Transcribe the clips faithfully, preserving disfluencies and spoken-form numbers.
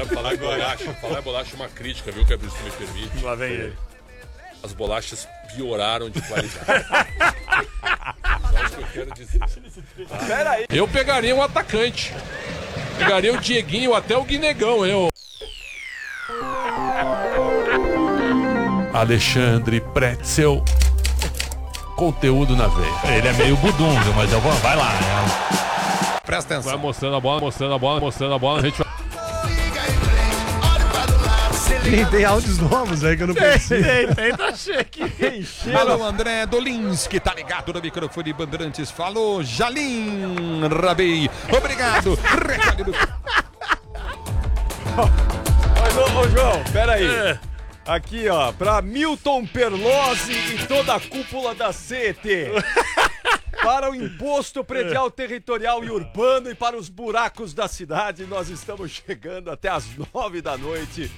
Falar, falar em bolacha, falar em bolacha, uma crítica, viu, que a Bruce me permite. Lá vem ele. As bolachas pioraram de qualidade. Só isso que eu quero dizer. Pera aí. Eu pegaria um atacante. Pegaria o Dieguinho, até o Guinegão, eu. Alexandre Pretzel. Conteúdo na veia. Ele é meio budunga, mas eu vou. Vai lá, né? Presta atenção. Vai mostrando a bola, mostrando a bola, mostrando a bola. A gente vai. Tem, tem áudios novos aí que eu não pensei. Tem, tem, tá cheque. Alô, André Dolinski, tá ligado no microfone Bandeirantes. Falou, Jalim Rabei. Obrigado. Recado do... Mas, ô, ô, João, pera aí. É. Aqui, ó, pra Milton Perlozzi e toda a cúpula da C E T. Para o imposto predial territorial e urbano e para os buracos da cidade, nós estamos chegando até as nove da noite.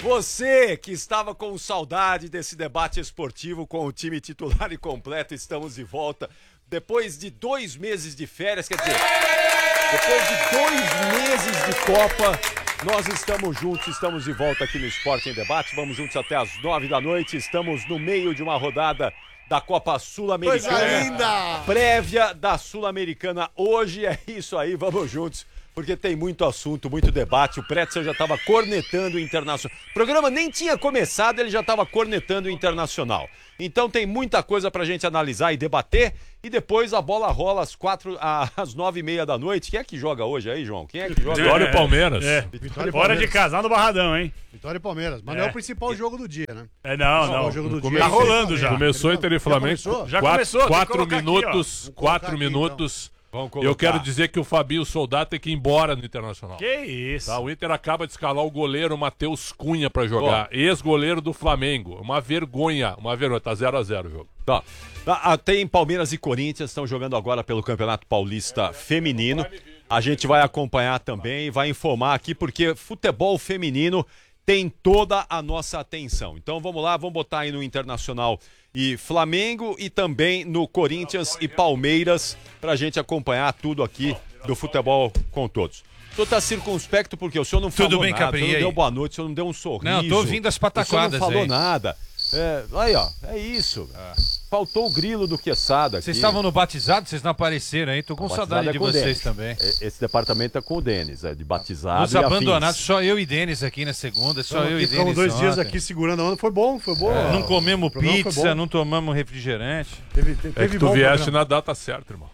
Você que estava com saudade desse debate esportivo com o time titular e completo, estamos de volta. Depois de dois meses de férias, quer dizer, depois de dois meses de Copa, nós estamos juntos, estamos de volta aqui no Esporte em Debate. Vamos juntos até as nove da noite. Estamos no meio de uma rodada da Copa Sul-Americana. Coisa linda! Prévia da Sul-Americana hoje. É isso aí, vamos juntos. Porque tem muito assunto, muito debate. O Pretzel já estava cornetando o Internacional. O programa nem tinha começado, ele já estava cornetando o Internacional. Então tem muita coisa pra gente analisar e debater. E depois a bola rola às quatro, às nove e meia da noite. Quem é que joga hoje aí, João? Quem é que joga? Vitória e Palmeiras. É. Vitória e Fora Palmeiras. de casa, lá no Barradão, hein? Vitória e Palmeiras. Mas não é o principal jogo do dia, né? É, não, não. O jogo do Come- dia. Tá rolando já. Começou Inter e Flamengo. começou? Já quatro, começou, tem que Quatro colocar aqui, minutos. ó. quatro Vamos colocar aqui, minutos. Vamos Eu colocar. quero dizer que o Fabinho Soldado tem que ir embora no Internacional. Que isso. Tá, o Inter acaba de escalar o goleiro Matheus Cunha pra jogar. Ex-goleiro do Flamengo. Uma vergonha. Uma vergonha. Tá zero a zero o jogo. Tá. Ah, tem Palmeiras e Corinthians, estão jogando agora pelo Campeonato Paulista Feminino. A gente vai acompanhar também e vai informar aqui, porque futebol feminino tem toda a nossa atenção. Então vamos lá, vamos botar aí no Internacional e Flamengo e também no Corinthians e Palmeiras pra gente acompanhar tudo aqui do futebol com todos. O senhor tá circunspecto porque o senhor não falou Tudo bem, nada, o Capri, senhor e não aí? deu boa noite, o senhor não deu um sorriso. Não, tô ouvindo as O senhor pataquadas não falou aí. nada. É, aí, ó, é isso. Faltou o grilo do Quesada aqui. Vocês estavam no batizado, vocês não apareceram aí, tô com Batizado saudade é de com o vocês Denis. também. E- Esse departamento é com o Denis, é de batizado Nos e abandonados, afins. só eu e Denis aqui na segunda, só eu e Denis. Ficamos dois dias ontem. aqui segurando a onda. Foi bom, foi bom. Não comemos O programa foi pizza, bom. não tomamos refrigerante. Teve, teve, É teve que tu bom vieste programa. na data certa, irmão.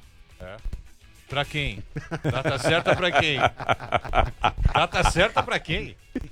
Pra quem? Data certa pra quem? Data certa pra quem?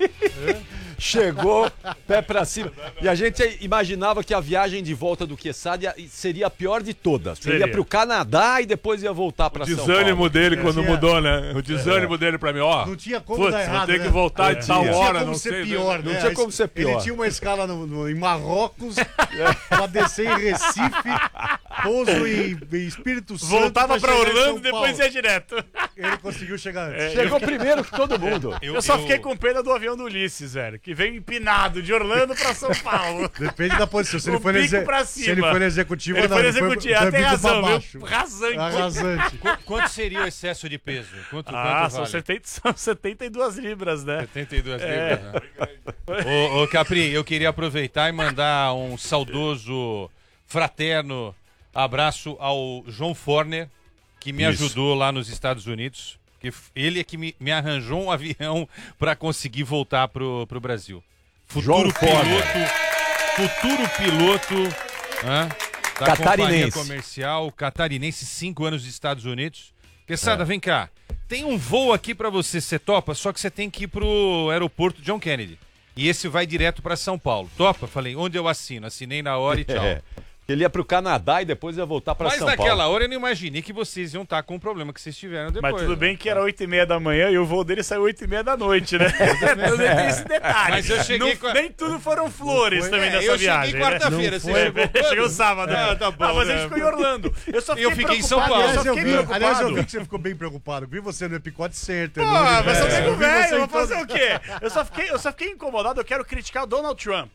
Chegou, pé pra cima. E a gente imaginava que a viagem de volta do Quesada ia- seria a pior de todas. Ele ia Seria. pro Canadá e depois ia voltar pra São Paulo. Desânimo dele quando tinha- mudou, né? O desânimo dele pra mim, ó. Não tinha como Putz, dar vou errado, ter né? que voltar de tal Não tinha hora, como não ser sei. pior, não né? tinha como ser pior. Ele tinha uma escala no, no- em Marrocos, pra descer em Recife, pouso em, em Espírito Santo. Voltava pra chegar em Orlando São e depois Paulo. ia direto. Ele conseguiu chegar antes. Chegou primeiro que todo mundo. Eu, só fiquei com pena do avião do Ulisses, velho, que veio empinado de Orlando pra São Paulo. Depende da posição. Se ele O foi no pico exe- pra Se cima. ele foi no executivo, Ele não, foi no ele executivo, foi ah, tem bico razão, pra baixo. viu? Rasante. Arrasante. Qu- Quanto seria o excesso de peso? Quanto, Ah, quanto são, vale? setenta, são setenta e duas libras, né? setenta e duas É. libras, né? Ô, ô, Capri, eu queria aproveitar e mandar um saudoso, fraterno abraço ao João Forner, que me Isso. ajudou lá nos Estados Unidos. Que f- ele é que me, me arranjou um avião para conseguir voltar pro, pro Brasil. João Futuro piloto, futuro piloto hã, da Catarinense. companhia comercial catarinense, cinco anos nos Estados Unidos. Quesada, vem cá. Tem um voo aqui pra você, você topa? Só que você tem que ir pro aeroporto John Kennedy. E esse vai direto pra São Paulo. Topa? Falei, onde eu assino? Assinei na hora e tchau. É. Ele ia pro Canadá e depois ia voltar pra Mas São naquela Paulo. hora eu não imaginei que vocês iam estar com o problema que vocês tiveram depois. Mas tudo né? bem que era oito e meia da manhã e o voo dele saiu oito e meia da noite, né? Também tem esse detalhe. Mas eu cheguei Não- com a- Nem tudo foram flores foi- também é, nessa eu cheguei viagem. quarta-feira, né? você Não chegou foi- quando? Chegou sábado. Ah, tá bom, Ah, mas a né? gente ficou em Orlando. Eu só fiquei Eu fiquei em São preocupado, Paulo. Eu Aliás só eu, fiquei vi, preocupado. aliás, eu vi que você ficou bem preocupado. Vi você no Epicote Center. Pô, no mas eu Universo. tenho Eu vi você velho, vou entrando- fazer o quê? Eu só, fiquei, eu só fiquei incomodado, eu quero criticar o Donald Trump.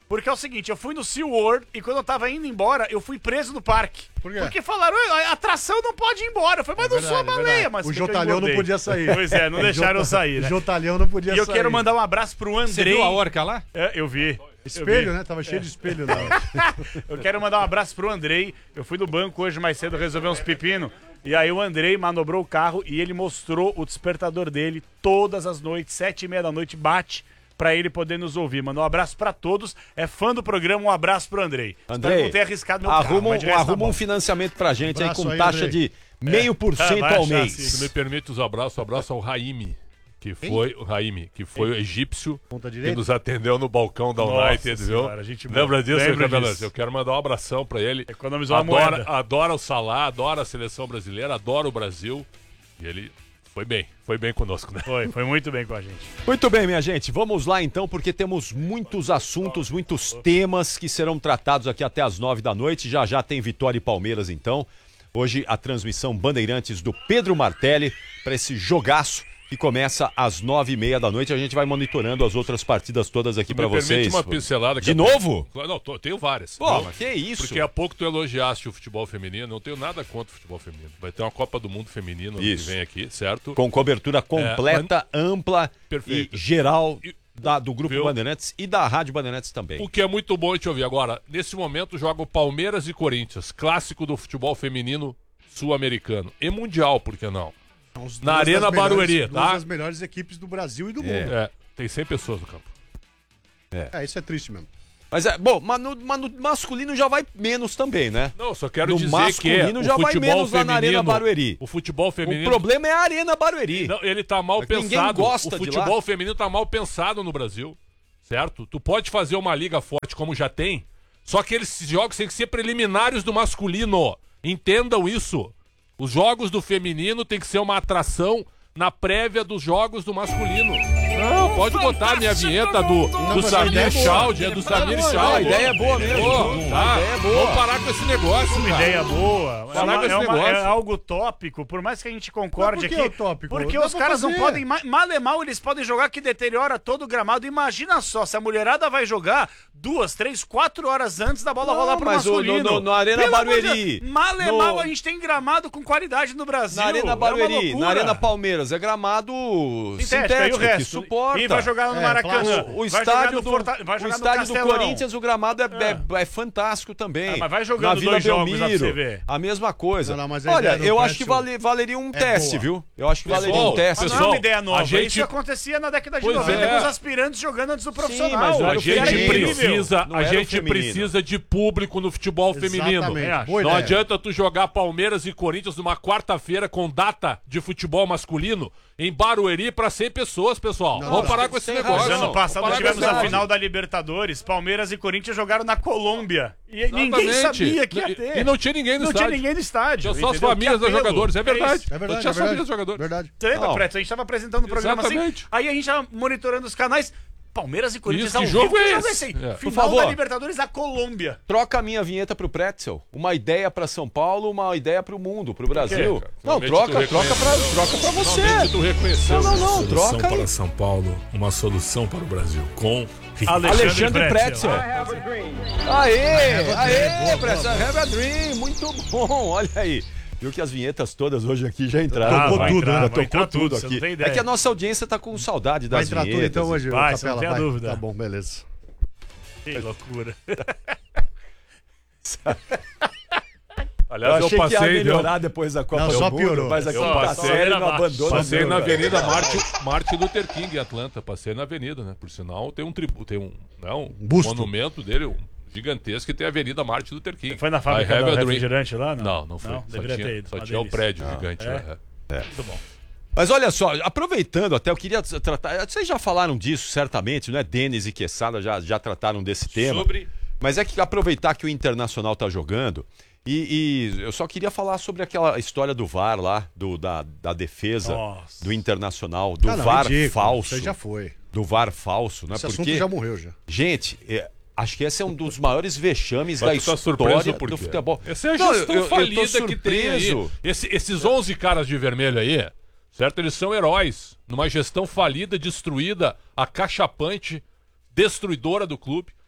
Porque é o seguinte, eu fui no SeaWorld e quando eu tava indo embora, eu fui preso no parque. Por quê? Porque falaram, a atração não pode ir embora. Eu falei, mas É não sou a verdade, é baleia, verdade. mas O por que que eu Jotalhão não engordei? podia sair. Pois é, não deixaram eu sair, O né? Jotalhão não podia E eu sair. quero mandar um abraço pro Você Andrei. viu a orca lá? É, eu vi. Espelho, eu vi. né? Tava cheio de espelho lá. Eu quero mandar um abraço pro Andrei. Eu fui no banco hoje mais cedo resolver uns pepino. E aí o Andrei manobrou o carro e ele mostrou o despertador dele todas as noites, sete e meia da noite, bate pra ele poder nos ouvir. Mandou um abraço pra todos. É fã do programa, um abraço pro Andrei. Espero que Andrei, não tenha arriscado meu carro, arruma, mas de um, resto tá arruma bom. um financiamento pra gente aí Abraço com aí, taxa Andrei. de meio por Ah, cento vai ao achar mês. assim. Se me permite os abraços, um abraço ao Raime, que foi o Raime, que foi o egípcio Ponta que direita? nos atendeu no balcão da Nossa United, viu? senhora, gente boa. Lembra disso, Lembro Cabelas? disso. Eu quero mandar um abração pra ele. Economizou uma adora, moeda. adora o Salah, adora a seleção brasileira, adora o Brasil. E ele foi bem, foi bem conosco, né? Foi, foi muito bem com a gente. Muito bem, minha gente. Vamos lá então, porque temos muitos assuntos, muitos temas que serão tratados aqui até as nove da noite. Já já tem Vitória e Palmeiras, então. Hoje a transmissão Bandeirantes do Pedro Martelli para esse jogaço que começa às nove e meia da noite. A gente vai monitorando as outras partidas todas aqui para Me permite vocês. uma pincelada. que De é- novo? Não, tô- tenho várias. Pô, Viu? que isso? Porque há pouco tu elogiaste o futebol feminino, não tenho nada contra o futebol feminino. Vai ter uma Copa do Mundo feminino ano Isso. que vem aqui, certo? Com cobertura completa, ampla Perfeito. e geral E- da- do Grupo Viu? Bandeirantes e da Rádio Bandeirantes também. O que é muito bom te ouvir. Agora, nesse momento, joga o Palmeiras e Corinthians, clássico do futebol feminino sul-americano. E mundial, por que não? São as Na duas Arena das melhores- Barueri, duas tá? das melhores equipes do Brasil e do mundo. É, tem cem pessoas no campo. É, isso é triste mesmo. Mas é, bom, mas no, mas no masculino já vai menos também, né? Não, só quero No dizer que masculino o já vai futebol menos lá na Arena feminino- Barueri. O futebol O feminino... problema é a Arena Barueri. Não, ele tá mal É que ninguém pensado. gosta O de futebol lá. feminino tá mal pensado no Brasil, certo? Tu pode fazer uma liga forte como já tem, só que eles jogos têm que ser preliminares do masculino. Entendam isso. Os jogos do feminino tem que ser uma atração na prévia dos jogos do masculino. Não, pode botar a minha vinheta do, do mas a ideia é Samir boa. Chaldi, é do Samir Não, Chaldi. a ideia é boa mesmo. Pô, A tá. ideia é boa. Vamos parar com esse negócio, Uma cara. ideia boa. É, Falar uma- com esse é uma- negócio. é algo tópico, por mais que a gente concorde Mas por que aqui. é utópico? Porque Dá os pra caras não fazer. podem. ma- Mal e mal, eles podem jogar que deteriora todo o gramado. Imagina só, se a mulherada vai jogar duas, três, quatro horas antes da bola Não, rolar pro mas o- masculino. no- no- no Arena Pelo amor de Barueri, Deus, Mal e no- mal, a gente tem gramado com qualidade no Brasil. Na Arena É uma Barueri, loucura. na Arena Palmeiras, é gramado Sintética, sintético, e o resto? que suporta. E vai jogar no É, Maracanã. plástico. O vai jogar estádio no do, Forta- vai o jogar no estádio do Castelão. Corinthians, o gramado é, é- é fantástico também. Ah, mas vai jogando Na Vila dois jogos lá pra Belmiro, você ver. a mesma coisa. Não, não, mas a Olha, ideia do eu acho que Pretzel vale- valeria um teste, boa. viu? Eu acho que valeria Pessoal, um teste. Mas não é Pessoal, uma ideia nova. a gente- Isso acontecia na década de Pois noventa é. com os aspirantes jogando antes do profissional. mas não A era o gente feminino. precisa, Não a era o gente feminino. precisa de público no futebol feminino. Exatamente. Boa Não ideia. adianta tu jogar Palmeiras e Corinthians numa quarta-feira com data de futebol masculino em Barueri pra cem pessoas, pessoal. Não, Vamos não, parar com esse sem negócio. razão. Ano passado Vamos parar tivemos com esse a negócio. final da Libertadores. Palmeiras e Corinthians jogaram na Colômbia. E ninguém Exatamente. sabia que ia E- ter. E não tinha ninguém no Não tinha estádio. ninguém no estádio. Tinha só as entendeu? famílias Que dos apelo. jogadores, é verdade. isso. É verdade, Não tinha é as famílias verdade. dos jogadores. Verdade. Você lembra, Não. Preto? A gente tava apresentando o programa Exatamente. assim. Aí a gente tava monitorando os canais. Palmeiras e Corinthians Isso, que ao jogo vivo. é jogo esse? aí? É. Final Por favor. da Libertadores da Colômbia. Troca a minha vinheta pro Pretzel. Uma ideia pra São Paulo, uma ideia pro mundo, pro Brasil. cara? Não, Finalmente troca, tu troca pra, reconheceu. troca pra você. Finalmente tu reconheceu. Não, não, não, Solução troca aí. para São Paulo, uma solução para o Brasil. Com Alexandre Pretzel. Aê, aê, boa, Pretzel, have a dream, muito bom, olha aí. Viu que as vinhetas todas hoje aqui já entraram. Ah, Tocou vai tudo, entrar, né? vai Tocou entrar tudo tudo, você aqui. não tem É ideia. que a nossa audiência tá com saudade Vai das entrar tudo vinhetas. então hoje, Vai, ô, você não Capela, tem a vai. dúvida. Tá bom, beleza. Que loucura. Eu Aliás, eu, achei que ia passei, deu, melhorar depois da Copa Não, do só Mundo, piorou. mas aqui Eu tá passei sério, na não marcha. abandona. passei meu, na cara. Avenida Martin, Martin Luther King em Atlanta. Passei na avenida, né? Por sinal, tem um tributo, tem um, né, um Busto. monumento dele, um gigantesco, que tem a Avenida Martin Luther King. Foi na I fábrica have do a dream. refrigerante lá? Não, não foi. Não, só deveria tinha, ter ido. só uma tinha o delícia. prédio gigante é? lá. é. Muito bom. Mas olha só, aproveitando até, eu queria tratar. Vocês já falaram disso, certamente, não é? Denis e Quesada já, já trataram desse tema. Sobre... Mas é que aproveitar que o Internacional tá jogando. E, e eu só queria falar sobre aquela história do V A R lá, do, da, da defesa Nossa. do Internacional, do Ah, não, V A R ridículo. falso. Isso aí já foi. Do V A R falso, né? Esse Porque, assunto já morreu já. gente, é, acho que esse é um dos maiores vexames da Mas tu tá história surpreso por do quê? futebol. Essa é a Não, gestão eu- eu tô falida que tem aí. surpreso. Esse- esses onze caras de vermelho aí, certo? Eles são heróis numa gestão falida, destruída, acachapante, destruidora do clube.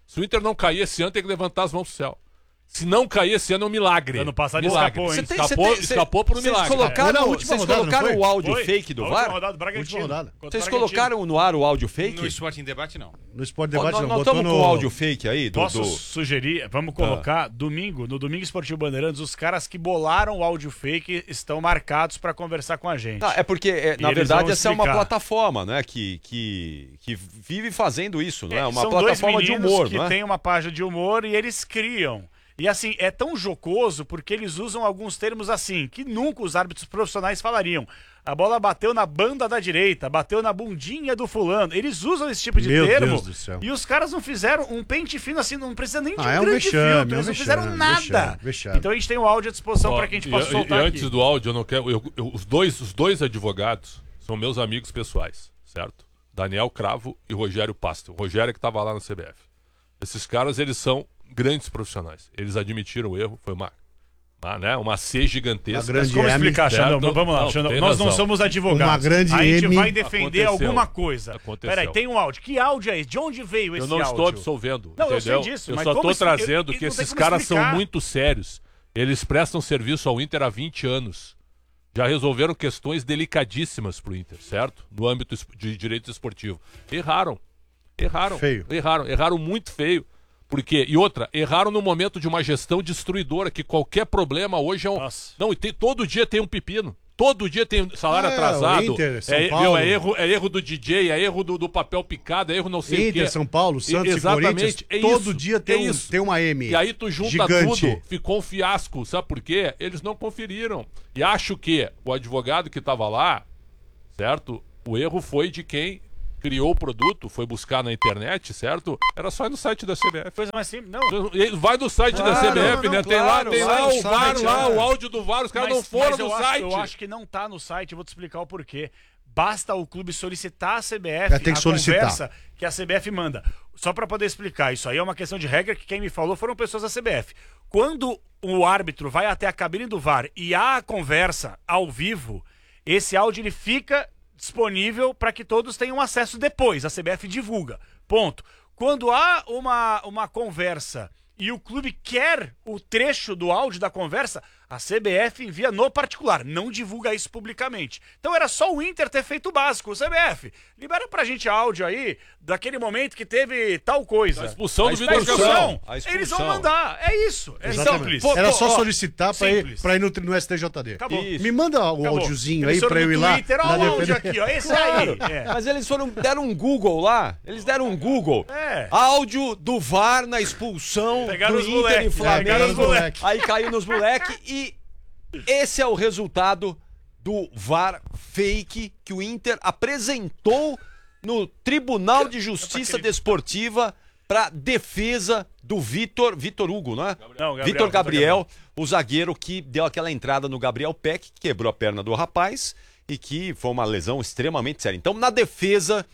Se o Inter não cair esse ano, tem que levantar as mãos pro céu. Se não cair esse ano, é um milagre. Ano passado milagre. escapou, hein? Você tem- Escapou, você tem- escapou por um Vocês milagre. colocaram, Não, na última vocês rodada, não colocaram foi? o áudio Foi. fake do Na V A última R? rodada do Bragantino. Última rodada. Contra o Vocês Bragantino. colocaram no ar o áudio fake? No Esporte em Debate, não. No Esporte Ó, Debate nós não, nós botou estamos no... com o áudio fake aí do... Posso do- sugerir? Vamos colocar domingo, no Domingo Esportivo Bandeirantes, os caras que bolaram o áudio fake estão marcados pra conversar com a gente. Tá, é porque, é, na eles verdade, vão essa é uma explicar. plataforma, né? Que, que, que vive fazendo isso, não é? Uma São plataforma dois de meninos humor, que não é? tem uma página de humor e eles criam. E assim, é tão jocoso porque eles usam alguns termos assim, que nunca os árbitros profissionais falariam. A bola bateu na banda da direita, bateu na bundinha do fulano. Eles usam esse tipo de Meu termo. Deus do céu. E os caras não fizeram um pente fino assim, não precisa nem de Ah, um é um grande vexame, filtro. é um Eles não vexame, fizeram nada. vexame, vexame. Então a gente tem o áudio à disposição Ó, para que a gente e- possa e- soltar e antes aqui. do áudio, eu não quero. eu- eu- os, dois, os dois advogados são meus amigos pessoais, certo? Daniel Cravo e Rogério Pastel. O Rogério é que estava lá na C B F. Esses caras, eles são grandes profissionais. Eles admitiram o erro, foi uma, uma, né, uma C gigantesca. Uma grande Mas como M. explicar, Xandão? Certo? Vamos lá, Não, Xandão. tem Nós não razão. somos advogados. Uma grande a gente M. vai defender Aconteceu. alguma coisa. Aconteceu. Peraí, tem um áudio. Que áudio é esse? De onde veio esse Eu não áudio? estou absolvendo, Não, eu entendeu? sei disso, Eu mas só como estou esse- trazendo eu- que eu não tenho esses como caras explicar. são muito sérios. Eles prestam serviço ao Inter há vinte anos. Já resolveram questões delicadíssimas pro Inter, certo? No âmbito es- de direito esportivo. Erraram. Erraram. Feio. Erraram. Erraram muito feio. Porque, e outra, erraram no momento de uma gestão destruidora, que qualquer problema hoje é um... Nossa. Não, e tem, todo dia tem um pepino. Todo dia tem salário É, atrasado. o Inter, São é, Paulo. meu, é erro, é erro do D J, é erro do, do papel picado, é erro não sei o quê. Inter, São Paulo, Santos e Exatamente, Corinthians, é todo isso, dia é tem, um, isso. tem uma M. E aí tu junta Gigante. tudo, ficou um fiasco. Sabe por quê? Eles não conferiram. E acho que o advogado que estava lá, certo? O erro foi de quem criou o produto, foi buscar na internet, certo? Era só ir no site da C B F. Coisa mais simples. Não, Vai no site da C B F, não, né? não, tem claro, lá, tem vai lá no o V A R, site, lá, é. o áudio do V A R, os caras não foram mas no eu acho- site. eu acho que não tá no site, eu vou te explicar o porquê. Basta o clube solicitar a C B F, É, tem que a solicitar. conversa que a C B F manda. Só pra poder explicar, isso aí é uma questão de regra que quem me falou foram pessoas da C B F. Quando o árbitro vai até a cabine do V A R e há a conversa ao vivo, esse áudio ele fica disponível para que todos tenham acesso depois. A C B F divulga. Ponto. Quando há uma, uma conversa e o clube quer o trecho do áudio da conversa, a C B F envia no particular, não divulga isso publicamente. Então era só o Inter ter feito o básico. C B F, libera pra gente áudio aí daquele momento que teve tal coisa. A expulsão A do A Vitor expulsão. Gabriel. A expulsão. Eles vão mandar. É isso. É Exatamente. simples. Era Pô, só ó, solicitar pra ir, simples. pra ir no, no S T J D. Acabou. Isso. Me manda o Acabou. áudiozinho aí Eles foram pra eu no ir lá. Twitter, ó, na o áudio defesa- aqui, ó. Esse Claro. aí. É. Mas eles foram, deram um Google lá. Eles deram um Google. É. Áudio do V A R na expulsão Pegaram do os Inter moleque, e Flamengo. pegaram os moleque. Aí caiu nos moleque e esse é o resultado do V A R fake que o Inter apresentou no Tribunal de Justiça Desportiva para defesa do Vitor, Vitor Hugo, não é? Não, Gabriel, Vitor Vitor Gabriel, o zagueiro que deu aquela entrada no Gabriel Peck, que quebrou a perna do rapaz e que foi uma lesão extremamente séria. Então, na defesa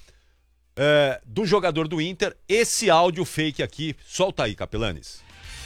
é, do jogador do Inter, esse áudio fake aqui, solta aí, Capelanes.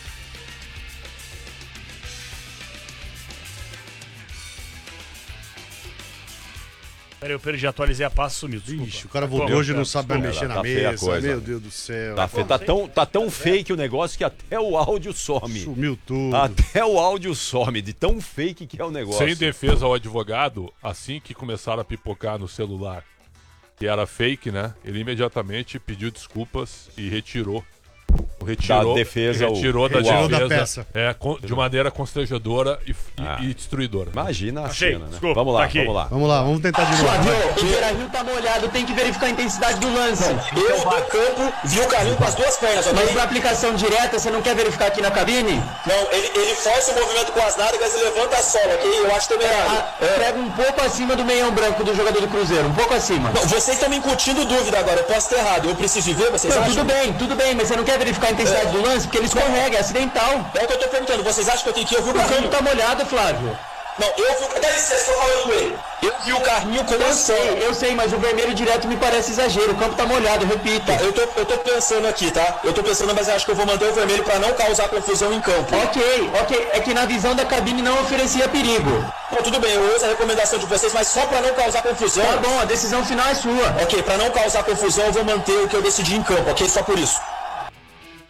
Peraí, eu perdi, atualizei a pasta, sumiu. Desculpa. Ixi, o cara voltou Como? hoje e não sabe mais Desculpa, mexer tá na feia a mesa. coisa. Meu Deus do céu. Tá, fe- tá tão, tá tão fake o negócio que até o áudio some. Sumiu tudo. Até o áudio some, de tão fake que é o negócio. Sem defesa ao advogado, assim que começaram a pipocar no celular, que era fake, né? Ele imediatamente pediu desculpas e retirou. Retirou, Da defesa, e retirou o- da retirou da defesa peça. é, com- de maneira constrangedora e, e- Ah. e destruidora. Imagina a Achei, cena, né? desculpa, vamos lá, tá aqui. vamos lá. Vamos lá, vamos tentar de novo. vai. O Beira-Rio tá molhado, tem que verificar a intensidade do lance. Eu, do campo, vi o carrinho com as duas pernas, ok? Mas pra aplicação direta, você não quer verificar aqui na cabine? Não, ele, ele força o movimento com as nádegas e levanta a sola, ok? Eu acho temerário. Ah, é. Pega um pouco acima do meião branco do jogador do Cruzeiro, um pouco acima. Não, vocês estão me incutindo dúvida agora, eu posso ter errado. Eu preciso ver, vocês não, acham? Tudo bem, tudo bem, mas você não quer verificar a intensidade é. do lance? Porque ele escorrega, é acidental. É o que eu tô perguntando, vocês acham que eu tenho que ir? Eu vi o carrinho. O campo tá molhado, Flávio. Não, eu vi o... Dá licença, tô falando ele. Eu vi o carrinho com Eu sei, eu sei, mas o vermelho direto me parece exagero. O campo tá molhado, repito. Tá, eu tô, eu tô pensando aqui, tá? Eu tô pensando, mas eu acho que eu vou manter o vermelho pra não causar confusão em campo. Ok, ok. É que na visão da cabine não oferecia perigo. Bom, tudo bem, eu uso a recomendação de vocês, mas só pra não causar confusão. Tá bom, a decisão final é sua. Ok, pra não causar confusão, eu vou manter o que eu decidi em campo, ok? Só por isso.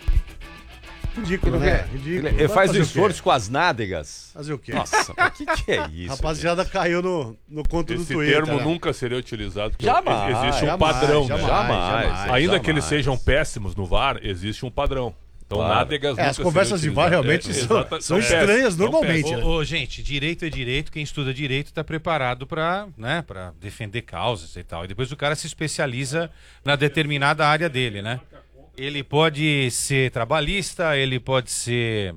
Ridículo, né? Ridículo. Ele, ele faz o Fazer esforço quê? com as nádegas. Fazer o quê? Nossa, o que, que é isso? Rapaziada, caiu no, no conto do Esse Twitter. termo né? nunca seria utilizado. porque Jamais, Existe um jamais, padrão, jamais, né? Jamais. jamais. Ainda jamais. que eles sejam péssimos no V A R, existe um padrão. Então, Claro. nádegas É, as nunca conversas de seriam V A R utilizadas. realmente É, são, exata- são péssimas, estranhas são normalmente. péssimas. né? Ô, ô, gente, direito é direito, quem estuda direito tá preparado para, né, para defender causas e tal. E depois o cara se especializa na determinada área dele, né? Ele pode ser trabalhista, ele pode ser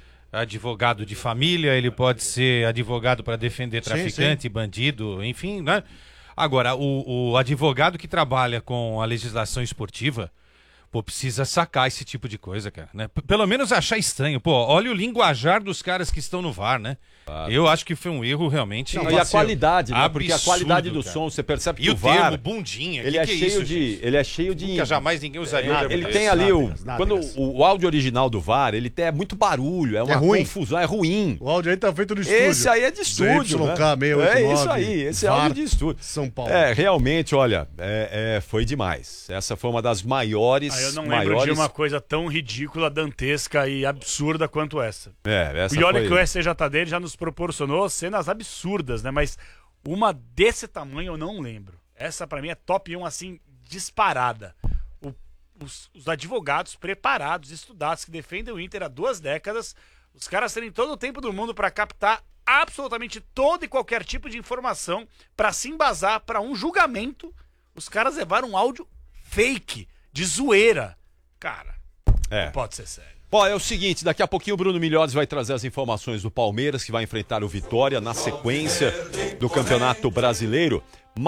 advogado de família, ele pode ser advogado para defender Sim, traficante, bandido, enfim, né? Agora, o, o advogado que trabalha com a legislação esportiva, pô, precisa sacar esse tipo de coisa, cara, né? P- Pelo menos achar estranho. Pô, olha o linguajar dos caras que estão no V A R, né? Eu acho que foi um erro realmente. Não, e a qualidade, né? Porque a absurdo, qualidade do cara. som, você percebe que E o o V A R, termo bundinha, ele que é que é cheio isso, de, gente? ele é cheio de Nunca jamais ninguém usaria um É, termo ele desse. tem ali o nádegas, quando nádegas. o, o áudio original do V A R, ele tem é muito barulho, é uma ruim. confusão, é ruim. O áudio aí tá feito no estúdio. Esse aí é de estúdio, né? Z Y K seis oito nove, É isso aí, esse é V A R, áudio de estúdio. São Paulo. É, realmente, olha, é, é, foi demais. Essa foi uma das maiores, Aí eu não maiores... lembro de uma coisa tão ridícula, dantesca e absurda quanto essa. É, essa E olha foi... que o S C J D já nos proporcionou cenas absurdas, né? Mas uma desse tamanho eu não lembro. Essa pra mim é top um, assim, disparada. O- os, os advogados preparados, estudados, que defendem o Inter há duas décadas, os caras terem todo o tempo do mundo pra captar absolutamente todo e qualquer tipo de informação pra se embasar pra um julgamento. Os caras levaram um áudio fake, de zoeira. Cara, É. não pode ser sério. Ó, é o seguinte, daqui a pouquinho o Bruno Milhões vai trazer as informações do Palmeiras, que vai enfrentar o Vitória na sequência do Campeonato Brasileiro.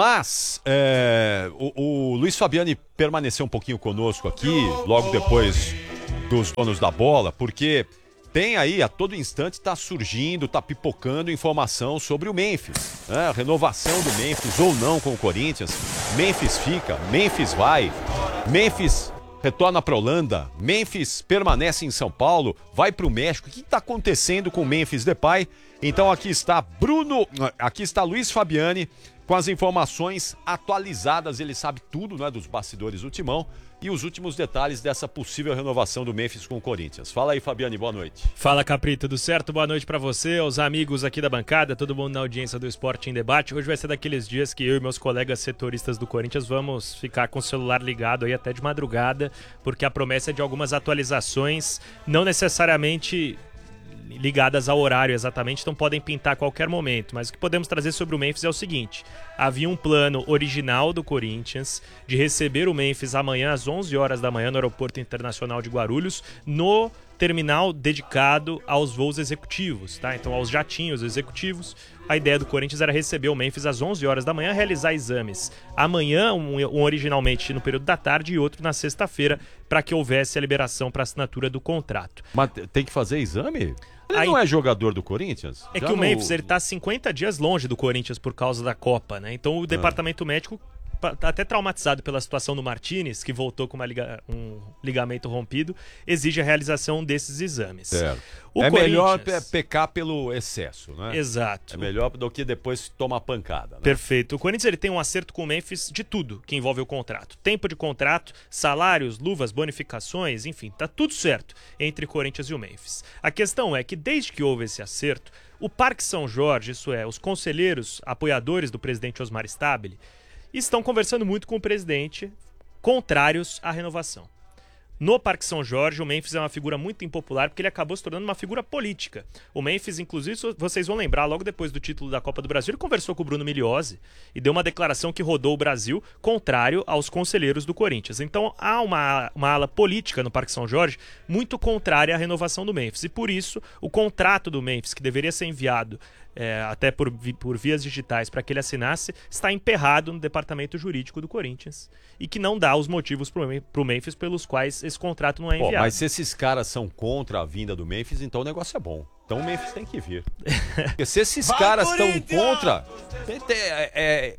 Mas é, o, o Luiz Fabiani permaneceu um pouquinho conosco aqui, logo depois dos donos da bola, porque tem aí, a todo instante, está surgindo, está pipocando informação sobre o Memphis. Né? A renovação do Memphis ou não com o Corinthians. Memphis fica, Memphis vai, Memphis... retorna para a Holanda, Memphis permanece em São Paulo, vai para o México. O que está acontecendo com o Memphis Depay? Então aqui está Bruno, aqui está Luiz Fabiani com as informações atualizadas. Ele sabe tudo, né, dos bastidores do Timão e os últimos detalhes dessa possível renovação do Memphis com o Corinthians. Fala aí, Fabiani, boa noite. Fala, Capri, tudo certo? Boa noite pra você, aos amigos aqui da bancada, todo mundo na audiência do Esporte em Debate. Hoje vai ser daqueles dias que eu e meus colegas setoristas do Corinthians vamos ficar com o celular ligado aí até de madrugada, porque a promessa é de algumas atualizações, não necessariamente ligadas ao horário exatamente, então podem pintar a qualquer momento. Mas o que podemos trazer sobre o Memphis é o seguinte: havia um plano original do Corinthians de receber o Memphis amanhã às onze horas da manhã no Aeroporto Internacional de Guarulhos, no terminal dedicado aos voos executivos, tá? Então aos jatinhos executivos. A ideia do Corinthians era receber o Memphis às onze horas da manhã, realizar exames amanhã, um, um originalmente no período da tarde e outro na sexta-feira, para que houvesse a liberação para assinatura do contrato. Mas tem que fazer exame? Ele Aí- não é jogador do Corinthians? É Já que o no- Memphis ele tá cinquenta dias longe do Corinthians por causa da Copa, né? Então o departamento médico pa- tá até traumatizado pela situação do Martinez, que voltou com uma liga- um ligamento rompido, exige a realização desses exames. Certo. O é melhor Corinthians- pe- pecar pelo excesso, né? Exato. É melhor do que depois tomar pancada, né? Perfeito. O Corinthians ele tem um acerto com o Memphis de tudo que envolve o contrato. Tempo de contrato, salários, luvas, bonificações, enfim, tá tudo certo entre Corinthians e o Memphis. A questão é que desde que houve esse acerto, o Parque São Jorge, isso é, os conselheiros apoiadores do presidente Osmar Stabile, estão conversando muito com o presidente, contrários à renovação. No Parque São Jorge, o Memphis é uma figura muito impopular porque ele acabou se tornando uma figura política. O Memphis, inclusive, vocês vão lembrar, logo depois do título da Copa do Brasil, ele conversou com o Bruno Milhozzi e deu uma declaração que rodou o Brasil contrário aos conselheiros do Corinthians. Então há uma, uma ala política no Parque São Jorge muito contrária à renovação do Memphis. E por isso, o contrato do Memphis, que deveria ser enviado É, até por, vi- por vias digitais para que ele assinasse, está emperrado no departamento jurídico do Corinthians e que não dá os motivos para o Memphis pelos quais esse contrato não é Pô, enviado. mas se esses caras são contra a vinda do Memphis, então o negócio é bom. Então o Memphis tem que vir. Porque se esses caras estão contra, tem- tem- é, é,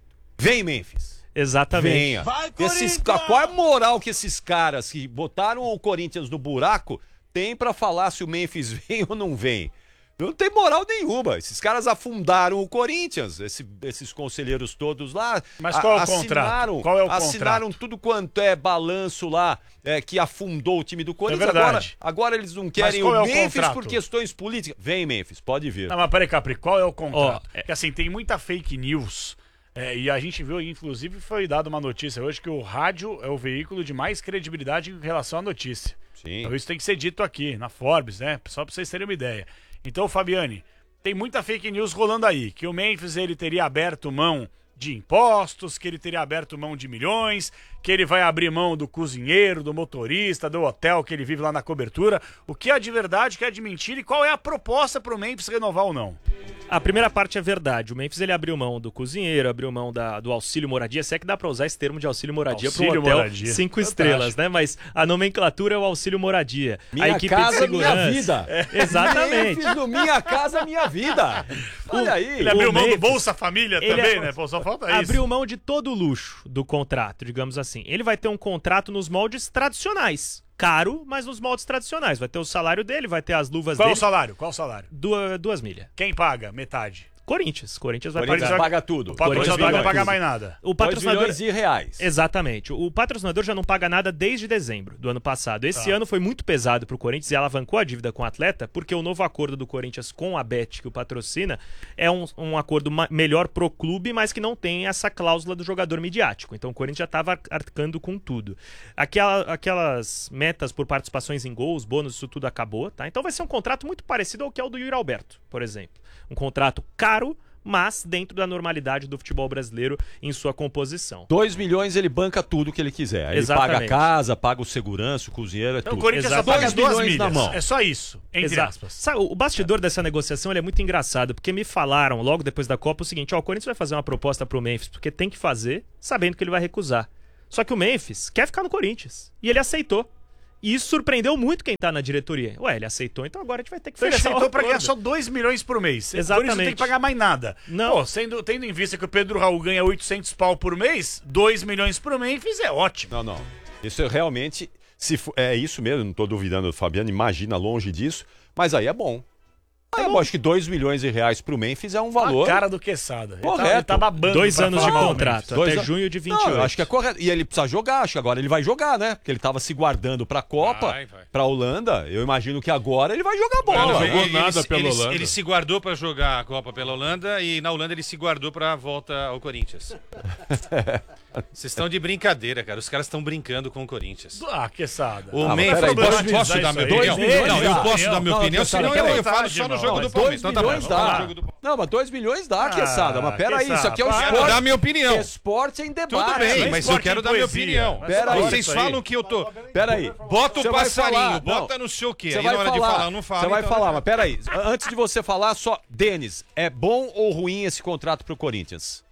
vem Memphis. Exatamente. Venha. Esses, qual é a moral que esses caras que botaram o Corinthians no buraco tem pra falar se o Memphis vem ou não vem? Não tem moral nenhuma. Esses caras afundaram o Corinthians, esse- esses conselheiros todos lá. Mas qual é o assinaram, contrato? Qual é o Assinaram contrato? tudo quanto é balanço lá, é, que afundou o time do Corinthians. É verdade. Agora, agora eles não querem qual o é o Memphis contrato? por questões políticas. Vem, Memphis, pode vir. Não, mas peraí, Capri, qual é o contrato? Ó, é- Porque assim, tem muita fake news. é, e a gente viu, inclusive, foi dada uma notícia hoje que o rádio é o veículo de mais credibilidade em relação à notícia. Sim. Então isso tem que ser dito aqui, na Forbes, né? Só pra vocês terem uma ideia. Então, Fabiane, tem muita fake news rolando aí, que o Memphis ele teria aberto mão de impostos, que ele teria aberto mão de milhões, que ele vai abrir mão do cozinheiro, do motorista, do hotel que ele vive lá na cobertura. O que é de verdade, o que é de mentira e qual é a proposta pro Memphis renovar ou não? A primeira parte é verdade. O Memphis ele abriu mão do cozinheiro, abriu mão da, do auxílio moradia. Se é que dá pra usar esse termo de auxílio moradia para um Auxílio hotel moradia. cinco Fantástico. estrelas, né? Mas a nomenclatura é o auxílio moradia. Minha a equipe casa, de segurança. minha vida. É, exatamente. Memphis no Minha Casa Minha Vida. Olha aí. Ele abriu o mão do Memphis, Bolsa Família ele também, é- né? Pô, só falta isso. Abriu mão de todo o luxo do contrato, digamos assim. Ele vai ter um contrato nos moldes tradicionais. Caro, mas nos moldes tradicionais. Vai ter o salário dele, vai ter as luvas Qual é o dele. salário? Qual o salário? Duas, duas milhas. Quem paga? Metade. Corinthians. Corinthians vai Corinthians pagar. paga tudo. O patrocinador Corinthians não vai paga pagar tudo. mais nada. O dois patrocinador. milhões de reais. Exatamente. O patrocinador já não paga nada desde dezembro do ano passado. Esse Tá. ano foi muito pesado pro Corinthians e alavancou a dívida com o atleta, porque o novo acordo do Corinthians com a Bet, que o patrocina, é um, um acordo ma- melhor pro clube, mas que não tem essa cláusula do jogador midiático. Então o Corinthians já estava arcando com tudo. Aquela- aquelas metas por participações em gols, bônus, isso tudo acabou, tá? Então vai ser um contrato muito parecido ao que é o do Yuri Alberto, por exemplo. Um contrato caro, mas dentro da normalidade do futebol brasileiro em sua composição. dois milhões ele banca tudo que ele quiser. Ele Exatamente. paga a casa, paga o segurança, o cozinheiro, é Então o tudo. Corinthians só Exato. paga Dois duas milhões milhas. na mão. É só isso, entre Exato. aspas. Sabe, o bastidor dessa negociação ele é muito engraçado, porque me falaram logo depois da Copa o seguinte: ó, o Corinthians vai fazer uma proposta pro Memphis, porque tem que fazer, sabendo que ele vai recusar. Só que o Memphis quer ficar no Corinthians. E ele aceitou. E isso surpreendeu muito quem tá na diretoria. Ué, ele aceitou, então agora a gente vai ter que Então ele fechar o aceitou pra ganhar acordo. só dois milhões por mês. Exatamente. Por isso não tem que pagar mais nada. Não. Pô, sendo, tendo em vista que o Pedro Raul ganha oitocentos pau por mês, dois milhões por mês é ótimo. Não, não. Isso é realmente, se for- é isso mesmo, não tô duvidando do Fabiano, imagina longe disso, mas aí é bom. Ah, eu acho que dois milhões de reais pro Memphis é um valor. A cara do Quesada. Ele tá, Correto. ele tá babando. Dois pra anos falar de mal do contrato, Memphis. Dois até an- junho de vinte e Não, oito. eu acho que é correto. E ele precisa jogar, acho que agora ele vai jogar, né? Porque ele tava se guardando pra Copa, Vai, vai. pra Holanda. Eu imagino que agora ele vai jogar Não, bola. não, jogou ele, nada ele- pela ele- Holanda. ele se guardou pra jogar a Copa pela Holanda e na Holanda ele se guardou pra volta ao Corinthians. Vocês estão de brincadeira, cara. Os caras estão brincando com o Corinthians. Ah, Quesada. O Ah, mas Memphis, peraí, posso, dois posso milhões, dar minha isso aí. opinião? Dois Não, eu milhões, posso não, dar minha não, opinião, Quesada, senão eu, peraí. eu falo só no Não, jogo do mas Palmeiras. dois Então tá milhões bom, dá. vamos no jogo do Palmeiras. Não, mas dois milhões dá, Quesada. Mas peraí, Quesada, isso aqui é o para. Quero dar esporte. minha opinião. Esporte em debate. Tudo bem, Não é mas eu esporte quero em dar minha poesia. opinião. Mas Pera aí. Vocês isso aí. falam que eu tô... Peraí. Bota o Você vai passarinho, falar, bota não. não sei o quê. Você Aí vai na hora de falar, falar, eu não falo. Você vai então- falar, mas peraí. Antes de você falar, só. Denis, é bom ou ruim esse contrato pro Corinthians?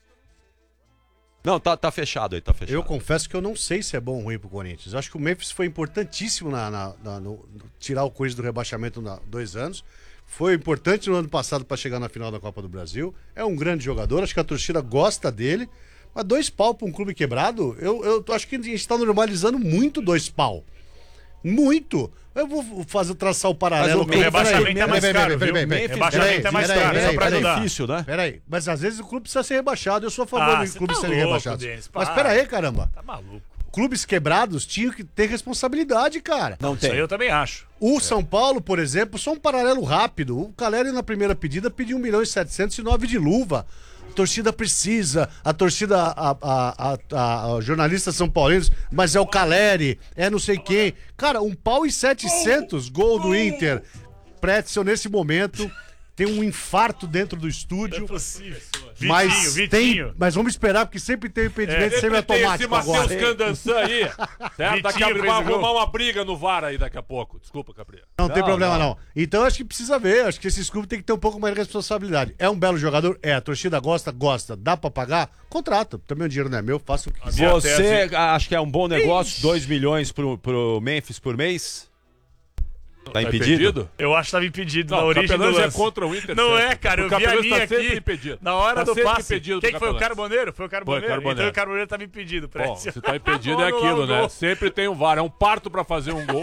Não, tá, tá fechado aí, tá fechado. Eu confesso que eu não sei se é bom ou ruim pro Corinthians. Eu acho que o Memphis foi importantíssimo na, na- na- no, no- tirar o Corinthians do rebaixamento há dois anos. Foi importante no ano passado para chegar na final da Copa do Brasil. É um grande jogador, acho que a torcida gosta dele. Mas dois pau para um clube quebrado, eu, eu acho que a gente está normalizando muito dois pau. Muito. Eu vou fazer traçar o paralelo. Mas o com- rebaixamento Peraí, é mais peraí, caro, peraí, viu? peraí, peraí. Rebaixamento é mais Peraí, caro, peraí, só pra peraí, ajudar. difícil, né? Peraí, mas às vezes o clube precisa ser rebaixado. Eu sou a favor Ah, de você clubes tá serem louco, rebaixados. Denis, Mas para. peraí, caramba. Tá maluco. Clubes quebrados tinham que ter responsabilidade, cara. Não Isso aí tem. eu também acho. O São Paulo, por exemplo, só um paralelo rápido. O Caleri na primeira pedida pediu um milhão e setecentos e nove de luva. A torcida precisa, a torcida, a, a, a, a jornalistas são paulinos, mas é o Caleri, é não sei quem. Cara, um pau e setecentos, gol do Inter. Pretzel, nesse momento, tem um infarto dentro do estúdio. Possível. Mas Vitinho, tem, Vitinho. mas vamos esperar, porque sempre tem impedimento Sempre tem esse semiautomático Matheus agora. Candançan aí. Certo? Daqui a Vitinho pouco fez vai o gol. arrumar uma briga no V A R aí daqui a pouco. Desculpa, Capri. Não, tem Não, problema não. não. Então acho que precisa ver, acho que esses clubes têm que ter um pouco mais de responsabilidade. É um belo jogador? É, a torcida gosta, gosta. Dá pra pagar? Contrato. Também o dinheiro não é meu, faço o que quiser. Minha Você tese- acha que é um bom negócio? dois milhões pro, pro Memphis por mês? Tá impedido? Eu acho que estava impedido Não, na o origem do Capelães é lance. contra o Inter. Não sempre. é, cara. Eu O vi a Capelães linha tá sempre aqui impedido. na hora Tá do sempre passe. impedido, Quem que foi o Capelães. Carboneiro? Foi o Carboneiro. Carboneiro. Então o Carboneiro estava impedido. Bom, Prédio. se tá impedido Vamos é anular aquilo, o né? gol. Sempre tem um V A R. É um parto pra fazer um gol.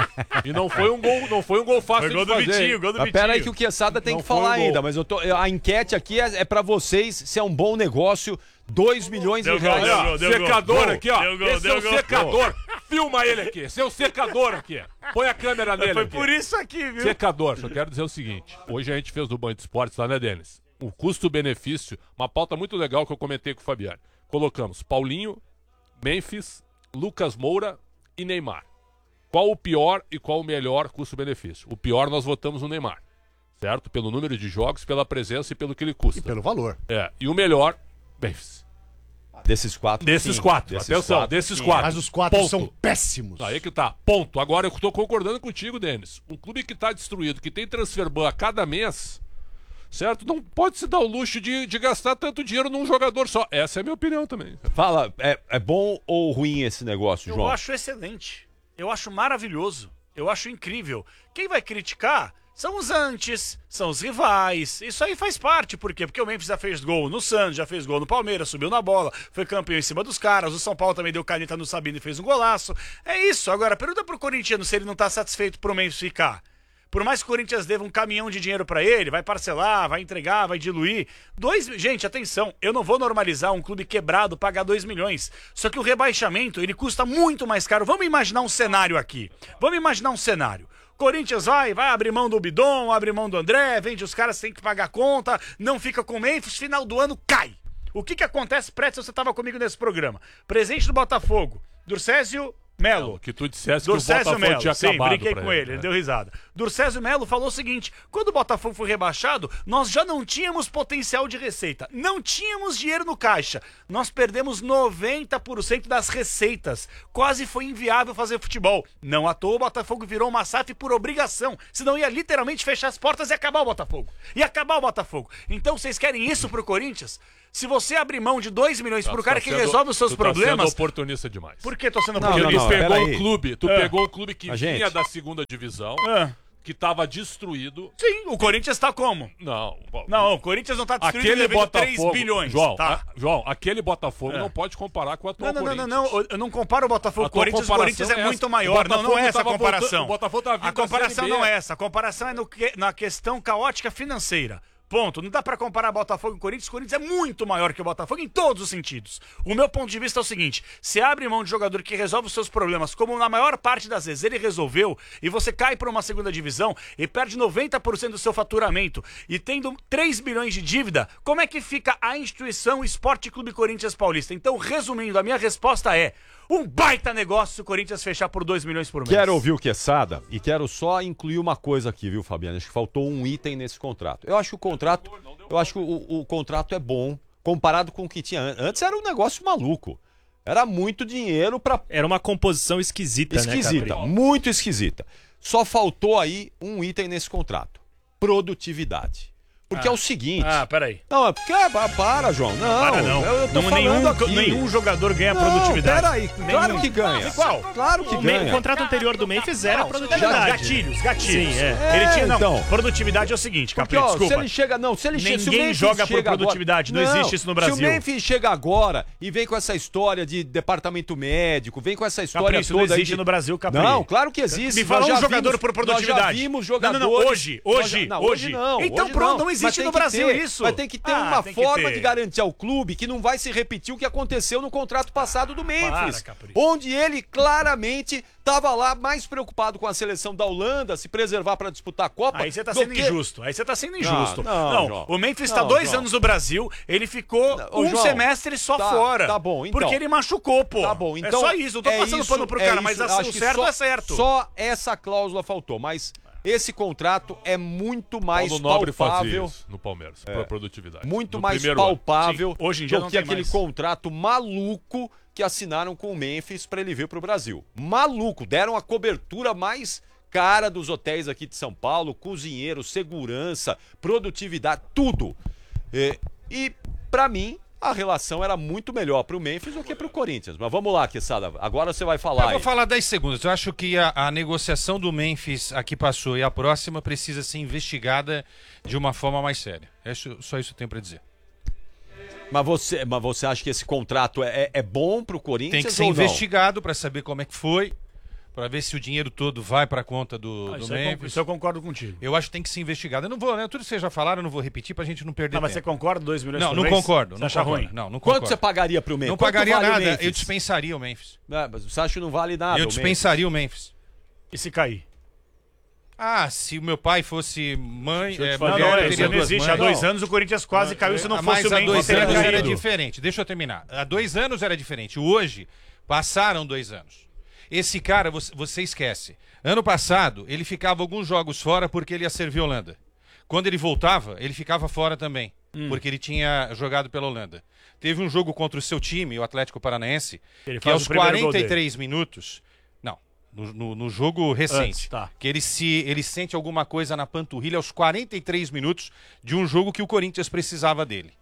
E não foi um gol, não foi um gol fácil Foi gol de do fazer. Vitinho, gol do Mas Vitinho. pera aí que o Quesada tem Não que foi falar um gol. ainda, mas eu tô, a enquete aqui é, é pra vocês se é um bom negócio, dois milhões Deu de gol, reais. deu Olha, gol, deu secador gol. aqui, ó. Deu gol, Esse deu é o gol. secador. Filma ele aqui. Esse é o secador aqui. Põe a câmera nele Foi aqui. por isso aqui, viu? Secador. Só quero dizer o seguinte. Hoje a gente fez do Band de Esportes lá, né, Denis? O custo-benefício, uma pauta muito legal que eu comentei com o Fabiano. Colocamos Paulinho, Memphis, Lucas Moura e Neymar. Qual o pior e qual o melhor custo-benefício? O pior nós votamos no Neymar, certo? Pelo número de jogos, pela presença e pelo que ele custa. E pelo valor. É, e o melhor, Memphis. Desses quatro. Desses sim. quatro, Desses atenção, quatro, desses sim. quatro. Mas os quatro Ponto. são péssimos. Aí que tá, ponto. Agora eu tô concordando contigo, Denis. Um clube que tá destruído, que tem transfer ban a cada mês, certo? Não pode se dar o luxo de, de gastar tanto dinheiro num jogador só. Essa é a minha opinião também. Fala, é, é bom ou ruim esse negócio, Eu João? acho excelente. Eu acho maravilhoso. Eu acho incrível. Quem vai criticar são os antes, são os rivais. Isso aí faz parte. Por quê? Porque o Memphis já fez gol no Santos, já fez gol no Palmeiras, subiu na bola, foi campeão em cima dos caras. O São Paulo também deu caneta no Sabino e fez um golaço. É isso. Agora, pergunta pro corintiano se ele não tá satisfeito pro Memphis ficar. Por mais que o Corinthians deva um caminhão de dinheiro pra ele, vai parcelar, vai entregar, vai diluir. Dois, gente, atenção, eu não vou normalizar um clube quebrado pagar dois milhões. Só que o rebaixamento, ele custa muito mais caro. Vamos imaginar um cenário aqui. Vamos imaginar um cenário. Corinthians vai, vai abrir mão do Bidon, abre mão do André, vende os caras, tem que pagar conta, não fica com o Memphis, final do ano cai. O que que acontece, Pretzel, você estava comigo nesse programa? Presente do Botafogo, Durcésio Melo. Que tu dissesse que o Durcésio Botafogo Melo, tinha sim, acabado brinquei pra com ele, ele né? deu risada. Durcésio Melo falou o seguinte, quando o Botafogo foi rebaixado, nós já não tínhamos potencial de receita, não tínhamos dinheiro no caixa, nós perdemos noventa por cento das receitas, quase foi inviável fazer futebol. Não à toa o Botafogo virou uma S A F por obrigação, senão ia literalmente fechar as portas e acabar o Botafogo. Ia acabar o Botafogo. Então vocês querem isso pro Corinthians? Se você abrir mão de dois milhões pro Tu cara tá que sendo- resolve os seus tu tá sendo problemas... oportunista demais. Por que tô sendo Não, Porque não, tu oportunista? não, pegou peraí. um clube, tu Ah. pegou um clube que A vinha gente. da segunda divisão, Ah. que tava destruído. Sim, o Corinthians tá como? Não, bom, Não, o Corinthians não tá destruído aquele devendo três Botafogo, bilhões. João, tá. a- João, aquele Botafogo É. não pode comparar com o atual Não, não, não, não, Corinthians. não, eu não comparo o Botafogo A com o tua Corinthians, o comparação Corinthians é é muito essa. maior. O Não, não Botafogo é essa a tava comparação. voltando- o Botafogo tava vindo A da comparação Série B. não é essa, a comparação é no que- na questão caótica financeira. Ponto. Não dá pra comparar Botafogo e Corinthians. O Corinthians é muito maior que o Botafogo em todos os sentidos. O meu ponto de vista é o seguinte: se abre mão de jogador que resolve os seus problemas, como na maior parte das vezes ele resolveu, e você cai para uma segunda divisão e perde noventa por cento do seu faturamento e tendo três bilhões de dívida, como é que fica a instituição Esporte Clube Corinthians Paulista? Então, resumindo, a minha resposta é: um baita negócio se o Corinthians fechar por dois milhões por mês. Quero ouvir o Quesada e quero só incluir uma coisa aqui, viu, Fabiano? Acho que faltou um item nesse contrato. Eu acho que o contrato, eu acho que o, o contrato é bom comparado com o que tinha antes. Antes era um negócio maluco. Era muito dinheiro pra... Era uma composição esquisita, esquisita, né, Capri? muito esquisita. Só faltou aí um item nesse contrato: produtividade. Porque Ah. é o seguinte. Ah, peraí. Não, é porque. ah, Para, João. Não, Para não. Eu, eu tô não falando nenhum, aqui. nenhum jogador ganha Não, produtividade. Peraí, claro Nenhum. que ganha. Qual? Claro que O, me- o ganha. contrato anterior do Memphis era Não, produtividade. Gatilhos, gatilhos. Sim, é. Ele É, tinha, não. então. Produtividade é o seguinte, Porque, Capri, ó, desculpa. se ele chega, não, se ele chega, se o Ninguém Memphis joga por chega produtividade, agora, não existe isso no Brasil. Se o Memphis chega agora e vem com essa história de departamento médico, vem com essa história Capri, isso não toda aí existe de... no Brasil, Capri. Não, claro que existe. Me fala Nós um já jogador vimos- por produtividade. Nós já vimos Não, não, jogadores... não, hoje, nós hoje, já- não, hoje. não. Então hoje pronto, não existe Mas tem no que Brasil ter, isso. Mas tem que ter Ah, uma tem que forma ter. de garantir ao clube que não vai se repetir o que aconteceu no contrato passado do Memphis. Para, Capri. Onde ele claramente estava lá mais preocupado com a seleção da Holanda, se preservar para disputar a Copa. Aí você tá do sendo que- injusto. Aí você tá sendo injusto. não, Não, João. o Memphis tá Não, dois João. anos no Brasil, ele ficou Ô, um João, semestre só tá- fora. tá bom, então. Porque ele machucou, pô. Tá bom, então. É só isso, eu tô é passando isso, pano pro é cara, mas isso, assim, acho o que certo só, é certo. Só essa cláusula faltou, mas esse contrato é muito mais Paulo Nobre fazia palpável. isso no Palmeiras, pra produtividade. Muito No mais primeiro ano. palpável Sim, hoje em dia do não que tem aquele mais. contrato maluco que assinaram com o Memphis para ele vir pro Brasil. Maluco, deram a cobertura mais cara dos hotéis aqui de São Paulo, cozinheiro, segurança, produtividade, tudo. É, e para mim a relação era muito melhor pro Memphis do que pro Corinthians. Mas vamos lá, Quesada, agora você vai falar Eu aí. vou falar dez segundos. Eu acho que a, a negociação do Memphis aqui passou e a próxima precisa ser investigada de uma forma mais séria. É isso- só isso que eu tenho para dizer. Mas você, mas você acha que esse contrato é, é- é bom pro Corinthians Tem que ser ou não? investigado para saber como é que foi, para ver se o dinheiro todo vai para a conta do, Ah, do isso, eu, Memphis. isso eu concordo contigo. Eu acho que tem que ser investigado. Eu não vou, né? Tudo que vocês já falaram, eu não vou repetir pra gente não perder Não, mas você tempo. concorda dois milhões Não, por não mês? concordo. Você Não acha concordo. ruim? Não, não Quanto concordo. você pagaria pro Memphis? Não Quanto pagaria vale o nada. Memphis? Eu dispensaria o Memphis. É, mas você acha que não vale nada? Eu o Memphis? dispensaria o Memphis. E se cair? Ah, se o meu pai fosse mãe, Deixa eu te é, falar, mulher, não, eu isso teria não duas existe. Há mães. dois anos o Corinthians quase caiu. Se não Ah, fosse mas o há Memphis, dois teria anos era caído. diferente. Deixa eu terminar. Há dois anos era diferente. Hoje, passaram dois anos. Esse cara, você, você esquece. Ano passado, ele ficava alguns jogos fora porque ele ia servir a Holanda. Quando ele voltava, ele ficava fora também, Hum. porque ele tinha jogado pela Holanda. Teve um jogo contra o seu time, o Atlético Paranaense, Ele que faz aos o primeiro gol quarenta e três minutos... Não, no, no, no jogo recente. Antes, tá. Que ele, se, ele sente alguma coisa na panturrilha aos quarenta e três minutos de um jogo que o Corinthians precisava dele.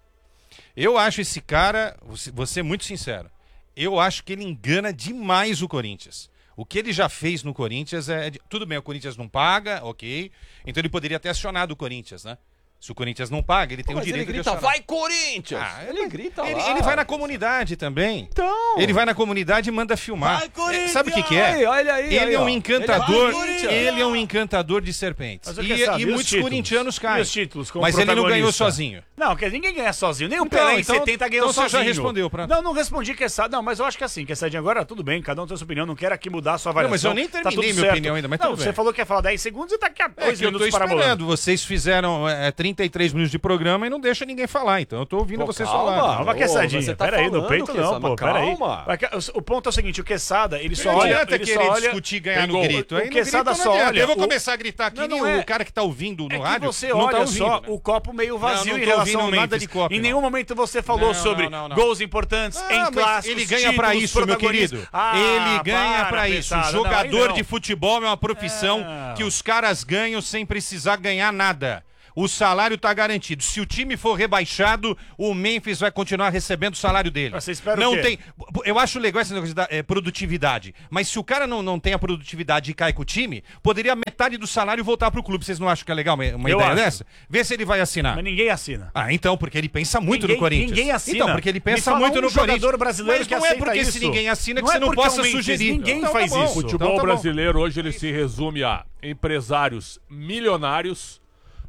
Eu acho esse cara, vou ser muito sincero, eu acho que ele engana demais o Corinthians. O que ele já fez no Corinthians é... Tudo bem, o Corinthians não paga, ok. Então ele poderia ter acionado o Corinthians, né? Se o Corinthians não paga, ele tem Mas o direito ele grita, de acionar. vai Corinthians! Ah, ele grita Ele, lá. ele vai na comunidade também. Então. Ele vai na comunidade e manda filmar. Vai, Corinthians! É, sabe o que, que é? Aí, olha aí, ele aí, é um ó. encantador. Ele é Ele, Corinthians. é um encantador de serpentes. Mas eu E, quero saber e os muitos títulos. corintianos E caem. os títulos como Mas ele não ganhou protagonista? sozinho. Não, quer ninguém ganha sozinho. Nem o Então, Pelé em então- setenta ganhou então você já sozinho. respondeu pra- Não, não respondi que essa... Não, mas eu acho que assim, que essa agora, tudo bem, cada um tem sua opinião, não quero aqui mudar a sua avaliação. mas eu nem Tá terminei tudo minha certo. opinião ainda, mas não, tudo você bem. falou que ia falar dez segundos e daqui a É dois que eu tô minutos para esperando. Vocês fizeram é, trinta e três minutos de programa e não deixam ninguém falar. Então eu tô ouvindo Pô, vocês calma. falar. Calma, Ô, Quessadinha. você tá Pera aí, no falando, peito Quesada, não, pô. mas Pera aí. calma. Vai que- O, o ponto é o seguinte, o Quesada, ele só Não olha... adianta ele querer só olha... discutir ganhar no Pegou. grito. Aí O no Quesada grito só não adianta. olha... Eu vou o- começar a gritar aqui, Não, nem não é. o cara que tá ouvindo no É que rádio você não olha tá ouvindo. só né? o copo meio vazio Não, não em tô relação ao ouvindo nada Memphis. de copo, Em não. nenhum momento você falou Não, sobre não, não, não. gols importantes Ah, em mas clássicos, ele ganha pra títulos, isso, meu protagonistas. querido. Ah, ele ganha para, pra isso. Quesada. Não, aí Jogador não. de futebol é uma profissão É. que os caras ganham sem precisar ganhar nada. O salário tá garantido. Se o time for rebaixado, o Memphis vai continuar recebendo o salário dele. Mas você espera o não quê? tem. Eu acho legal esse negócio da é, produtividade. Mas se o cara não, não tem a produtividade e cai com o time, poderia metade do salário voltar pro clube. Vocês não acham que é legal uma, uma Eu ideia acho. dessa? Vê se ele vai assinar. Mas ninguém assina. Ah, então, porque ele pensa muito Ninguém- no Corinthians. ninguém assina. Então, porque ele Me pensa fala muito um no jogador Corinthians. brasileiro Mas que não é aceita porque isso. se ninguém assina que Não você é não porque possa é o Memphis, sugerir. ninguém Então, faz tá bom. isso. O futebol Então, tá bom. brasileiro hoje ele se resume a empresários milionários,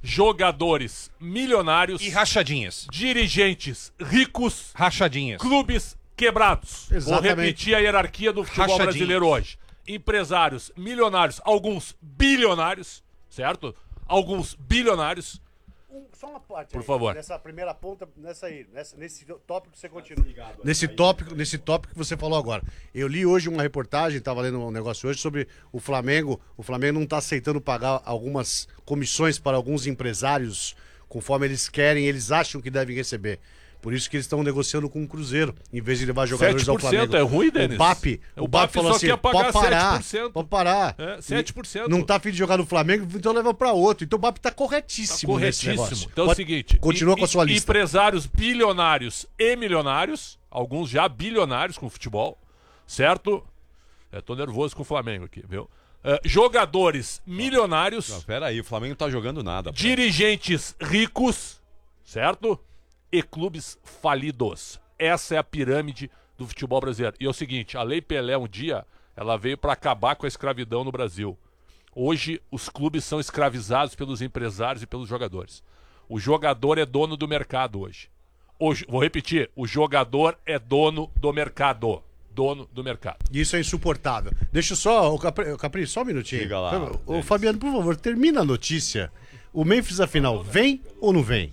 jogadores milionários, E rachadinhas. dirigentes ricos, Rachadinhas. clubes quebrados. Exatamente. Vou repetir a hierarquia do futebol Rachadinhos. brasileiro hoje. Empresários milionários, alguns bilionários, certo? Alguns bilionários. Um, só uma parte Por aí, favor. Nessa primeira ponta, nessa aí, nessa, nesse tópico que você continua. Nesse tópico, nesse tópico que você falou agora. Eu li hoje uma reportagem, estava lendo um negócio hoje sobre o Flamengo. O Flamengo não está aceitando pagar algumas comissões para alguns empresários conforme eles querem, eles acham que devem receber. Por isso que eles estão negociando com o Cruzeiro, em vez de levar jogadores ao Flamengo. é ruim, Denis? O B A P, O o B A B A P P falou só assim, quer pagar pode parar, sete por cento. pode parar. É, sete por cento. Não tá afim de jogar no Flamengo, então leva para outro. Então o B A P tá corretíssimo, Tá nesse negócio. corretíssimo. Então é o Pode- seguinte: Continua em- com a sua em- lista. Empresários bilionários e milionários, alguns já bilionários com futebol, certo? Eu tô nervoso com o Flamengo aqui, viu? É, jogadores milionários, Não, pera aí, o Flamengo não tá jogando nada. pô. dirigentes ricos, certo? E clubes falidos. Essa é a pirâmide do futebol brasileiro. E é o seguinte, a Lei Pelé um dia, ela veio para acabar com a escravidão no Brasil. Hoje, os clubes são escravizados pelos empresários e pelos jogadores. O jogador é dono do mercado hoje. hoje vou repetir, o jogador é dono do mercado. Dono do mercado. Isso é insuportável. Deixa eu só, o Capri, o Capri, só um minutinho. Diga lá, Ô, Denis. Fabiano, por favor, termina a notícia. O Memphis, afinal, vem ou não vem?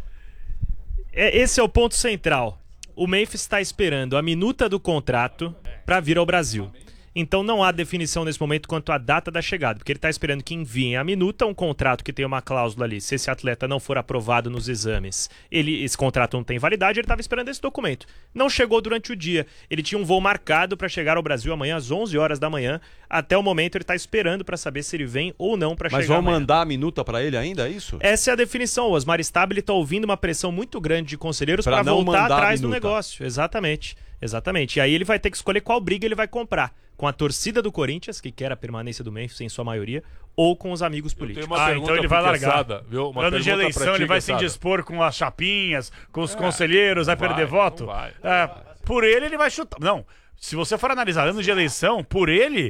É, esse é o ponto central. O Memphis está esperando a minuta do contrato para vir ao Brasil. Então não há definição nesse momento quanto à data da chegada, porque ele está esperando que enviem a minuta, um contrato que tem uma cláusula ali. Se esse atleta não for aprovado nos exames, ele, esse contrato não tem validade, ele estava esperando esse documento. Não chegou durante o dia. Ele tinha um voo marcado para chegar ao Brasil amanhã às onze horas da manhã. Até o momento ele está esperando para saber se ele vem ou não para chegar Mas vão amanhã. mandar a minuta pra ele ainda, é isso? Essa é a definição. O Osmar Stabile está ouvindo uma pressão muito grande de conselheiros Pra para não voltar mandar a atrás do minuta. negócio. Exatamente. Exatamente. E aí ele vai ter que escolher qual briga ele vai comprar. Com a torcida do Corinthians, que quer a permanência do Memphis em sua maioria, ou com os amigos políticos. Uma Ah, pergunta então ele vai pro largar. Quesada, viu? Uma Ano de pergunta pra eleição, ti, ele vai se Quesada. indispor com as chapinhas, com os conselheiros, vai, vai, perder voto? não vai. É, por ele, ele vai chutar. Não, se você for analisar ano de eleição, por ele,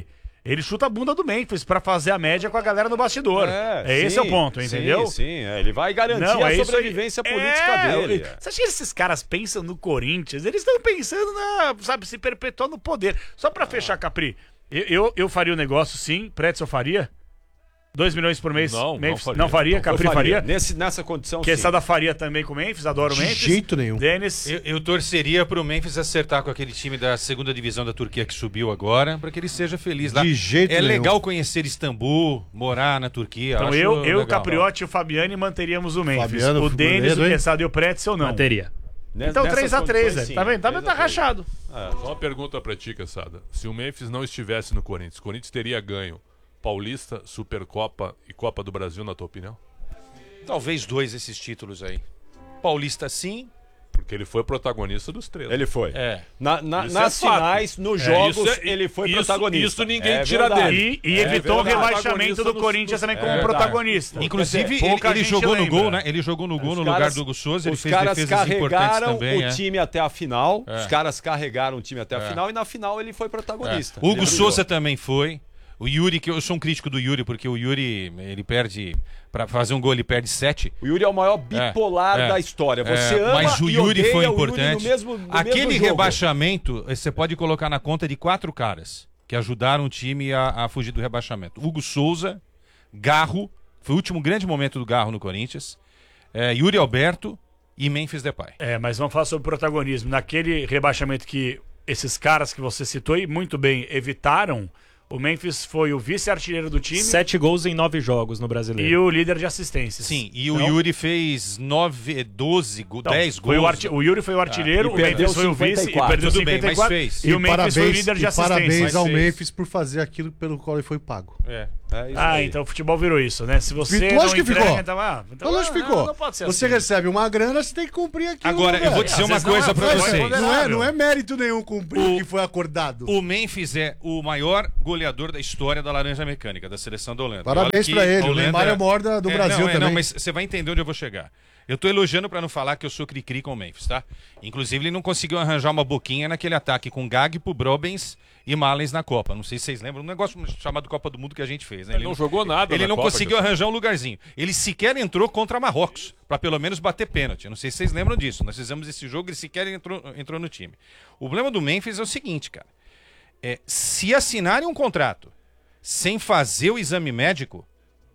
ele chuta a bunda do Memphis pra fazer a média com a galera no bastidor. É, é esse sim, é o ponto, entendeu? Sim, sim. É, ele vai garantir Não, a é sobrevivência isso aí. política É, dele. ele- Você acha que esses caras pensam no Corinthians? Eles estão pensando na, sabe, se perpetuar no poder. Só pra fechar, Capri, eu, eu, eu faria o negócio, sim. Pretzel faria? dois milhões por mês? Não, não Memphis, faria. não faria? Eu Capri faria? Nesse, nessa condição, Que sim. essa da faria também com o Memphis, adoro o De Memphis. jeito nenhum. Denis, Eu, eu torceria pro Memphis acertar com aquele time da segunda divisão da Turquia que subiu agora, pra que ele seja feliz lá. De jeito É nenhum. legal conhecer Istambul, morar na Turquia. então acho eu, eu o legal. Capriotti e o Fabiani manteríamos o Memphis. Fabiano, o Denis, bonito, o hein? Quesada e o Pretzel não. Bateria. Nessa- Então nessas três a três, condições, é. sim. Tá vendo? Tá, três tá a três. rachado. Só uma pergunta pra ti, Caçada. Se o Memphis não estivesse no Corinthians, o Corinthians teria ganho Paulista, Supercopa e Copa do Brasil, na tua opinião? Talvez dois esses títulos aí. Paulista sim. Porque ele foi protagonista dos três. Ele foi. É. Na- na- Isso nas é fato. finais, nos jogos, Isso é- ele foi isso- protagonista. isso ninguém É tira verdade. dele. E, e É evitou o verdade. rebaixamento do Protagonista Corinthians nos- também é como verdade. protagonista. Inclusive, Quer dizer, pouca ele, ele gente jogou no lembra. gol, né? Ele jogou no gol Os no caras- lugar do Hugo Souza. Ele Os fez caras defesas importantes carregaram também. o é. time até a final. É. Os caras carregaram o time até a É. final e na final ele foi protagonista. É. Hugo Ele Souza brilhou. também foi. O Yuri, que eu sou um crítico do Yuri, porque o Yuri, ele perde. Pra fazer um gol, ele perde sete. O Yuri é o maior bipolar É, da história. Você É, ama mas o e Yuri odeia foi o Yuri importante. no mesmo, no Aquele mesmo jogo. rebaixamento, você pode colocar na conta de quatro caras que ajudaram o time a, a fugir do rebaixamento. Hugo Souza, Garro, foi o último grande momento do Garro no Corinthians, é, Yuri Alberto e Memphis Depay. É, mas vamos falar sobre protagonismo. Naquele rebaixamento que esses caras que você citou e muito bem evitaram, o Memphis foi o vice-artilheiro do time Sete gols em nove jogos no Brasileiro. e o líder de assistências. Sim, e o Então, Yuri fez nove, doze, go- então, dez foi gols. o, arti- o Yuri foi o artilheiro, E o perdeu Memphis foi o vice cinquenta e quatro. e perdeu Tudo bem, cinquenta e mas quatro. fez. E o Memphis parabéns, foi o líder de e assistências. parabéns ao fez. Memphis por fazer aquilo pelo qual ele foi pago. É. É isso Ah, aí. então o futebol virou isso, né? Se você Lógico não que entrega, ficou. então, ah, então, Lógico ah, que ficou. Não, não pode ser Você assim. recebe uma grana, você tem que cumprir aquilo. Agora, eu vou velho. dizer Às uma vezes não coisa é- pra não é vocês. Não é, ponderável. não é mérito nenhum cumprir o que foi acordado. O Memphis é o maior goleador da história da Laranja Mecânica, da seleção da Holanda. Parabéns Olha pra que ele, a o Holanda- Neymar é o maior da- do Brasil não, é, também. Não, mas você vai entender onde eu vou chegar. Eu tô elogiando pra não falar que eu sou cri-cri com o Memphis, tá? Inclusive, ele não conseguiu arranjar uma boquinha naquele ataque com Gagpo, Brobens e Malens na Copa. Não sei se vocês lembram, um negócio chamado Copa do Mundo que a gente fez, né? Ele não jogou nada Ele na não Copa, conseguiu cara. arranjar um lugarzinho. Ele sequer entrou contra Marrocos, pra pelo menos bater pênalti. Eu não sei se vocês lembram disso. Nós fizemos esse jogo, ele sequer entrou, entrou no time. O problema do Memphis é o seguinte, cara. É, se assinarem um contrato sem fazer o exame médico,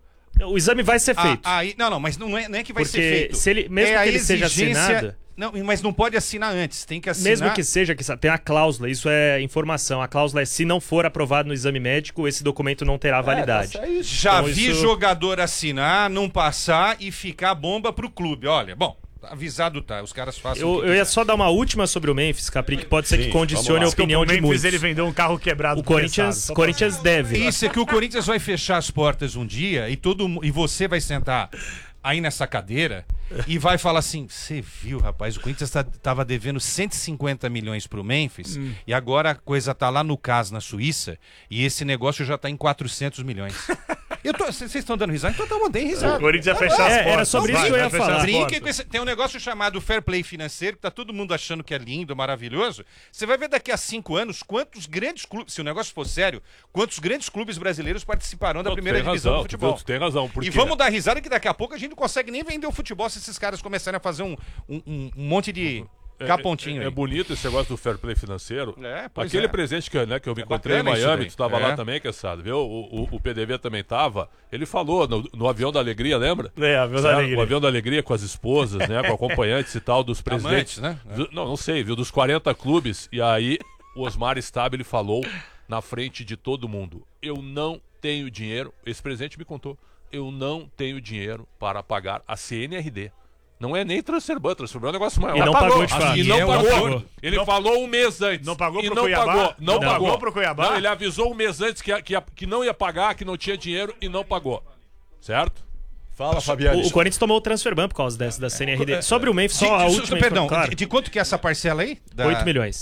O exame vai ser feito. ah, aí, não, não, mas não é, não é que vai Porque ser feito. se ele- mesmo é a que ele seja exigência- assinado- Não, mas não pode assinar antes, tem que assinar. Mesmo que seja, que sa- tem a cláusula, isso é informação. A cláusula é se não for aprovado no exame médico, esse documento não terá validade. É, tá, é isso. Já Então, vi isso- jogador assinar, não passar e ficar bomba pro clube. Olha, bom, avisado tá, os caras façam o Eu, que eu ia quiser. só dar uma última sobre o Memphis, Capri, que pode ser que Sim, condicione vamos lá. a opinião o de Memphis muitos. ele vendeu um carro quebrado O pro Corinthians, Quesada, só Corinthians deve. Isso é que o Corinthians vai fechar as portas um dia e todo mu- e você vai sentar aí nessa cadeira e vai falar assim: você viu, rapaz, o Corinthians tá, tava devendo cento e cinquenta milhões pro Memphis e agora a coisa tá lá no C A S, na Suíça, e esse negócio já tá em quatrocentos milhões. Eu tô- Vocês estão dando risada? Então tá mandando O risada. Corinthians ia fechar as É, era portas. sobre isso Vai, que eu ia vai fechar falar. as Brinque portas. com esse- tem um negócio chamado fair play financeiro, que tá todo mundo achando que é lindo, maravilhoso. Você vai ver daqui a cinco anos quantos grandes clubes, se o negócio for sério, quantos grandes clubes brasileiros participarão da Não, tu primeira tem divisão razão, do futebol. tu- tu tem razão, porque- E vamos dar risada que daqui a pouco a gente não consegue nem vender o futebol se esses caras começarem a fazer um, um, um- um monte de capontinho É, é, aí. é bonito esse negócio do fair play financeiro. É, pois Aquele é. presente que, né, que eu me É encontrei em bacana isso Miami, daí. tu tava É. lá também, Caçado, viu? O, o, o P D V também tava. Ele falou no, no Avião da Alegria, lembra? É, Avião da Certo? Alegria. O Avião da Alegria com as esposas, né? Com acompanhantes e tal, dos presidentes. Amantes, né? Do- não, não sei, viu? Dos quarenta clubes. E aí o Osmar Stabile falou na frente de todo mundo: eu não tenho dinheiro. Esse presidente me contou: eu não tenho dinheiro para pagar a C N R D. Não é nem transferban, transferban é um negócio maior. E não pagou, de fato. E não E é um pagou. acordo. Ele Não- falou um mês antes. Não pagou e pro não Cuiabá? pagou. Não, Não pagou. pagou pro Cuiabá? Não, ele avisou um mês antes que, ia- que, ia- que não ia pagar, que não tinha dinheiro e não pagou. Certo? Fala, Fabiano. O, o Corinthians tomou o transferban por causa dessa da C N R D. Sobre o Memphis, só a De- última. Perdão, claro, de, de quanto que é essa parcela aí? Da- oito milhões.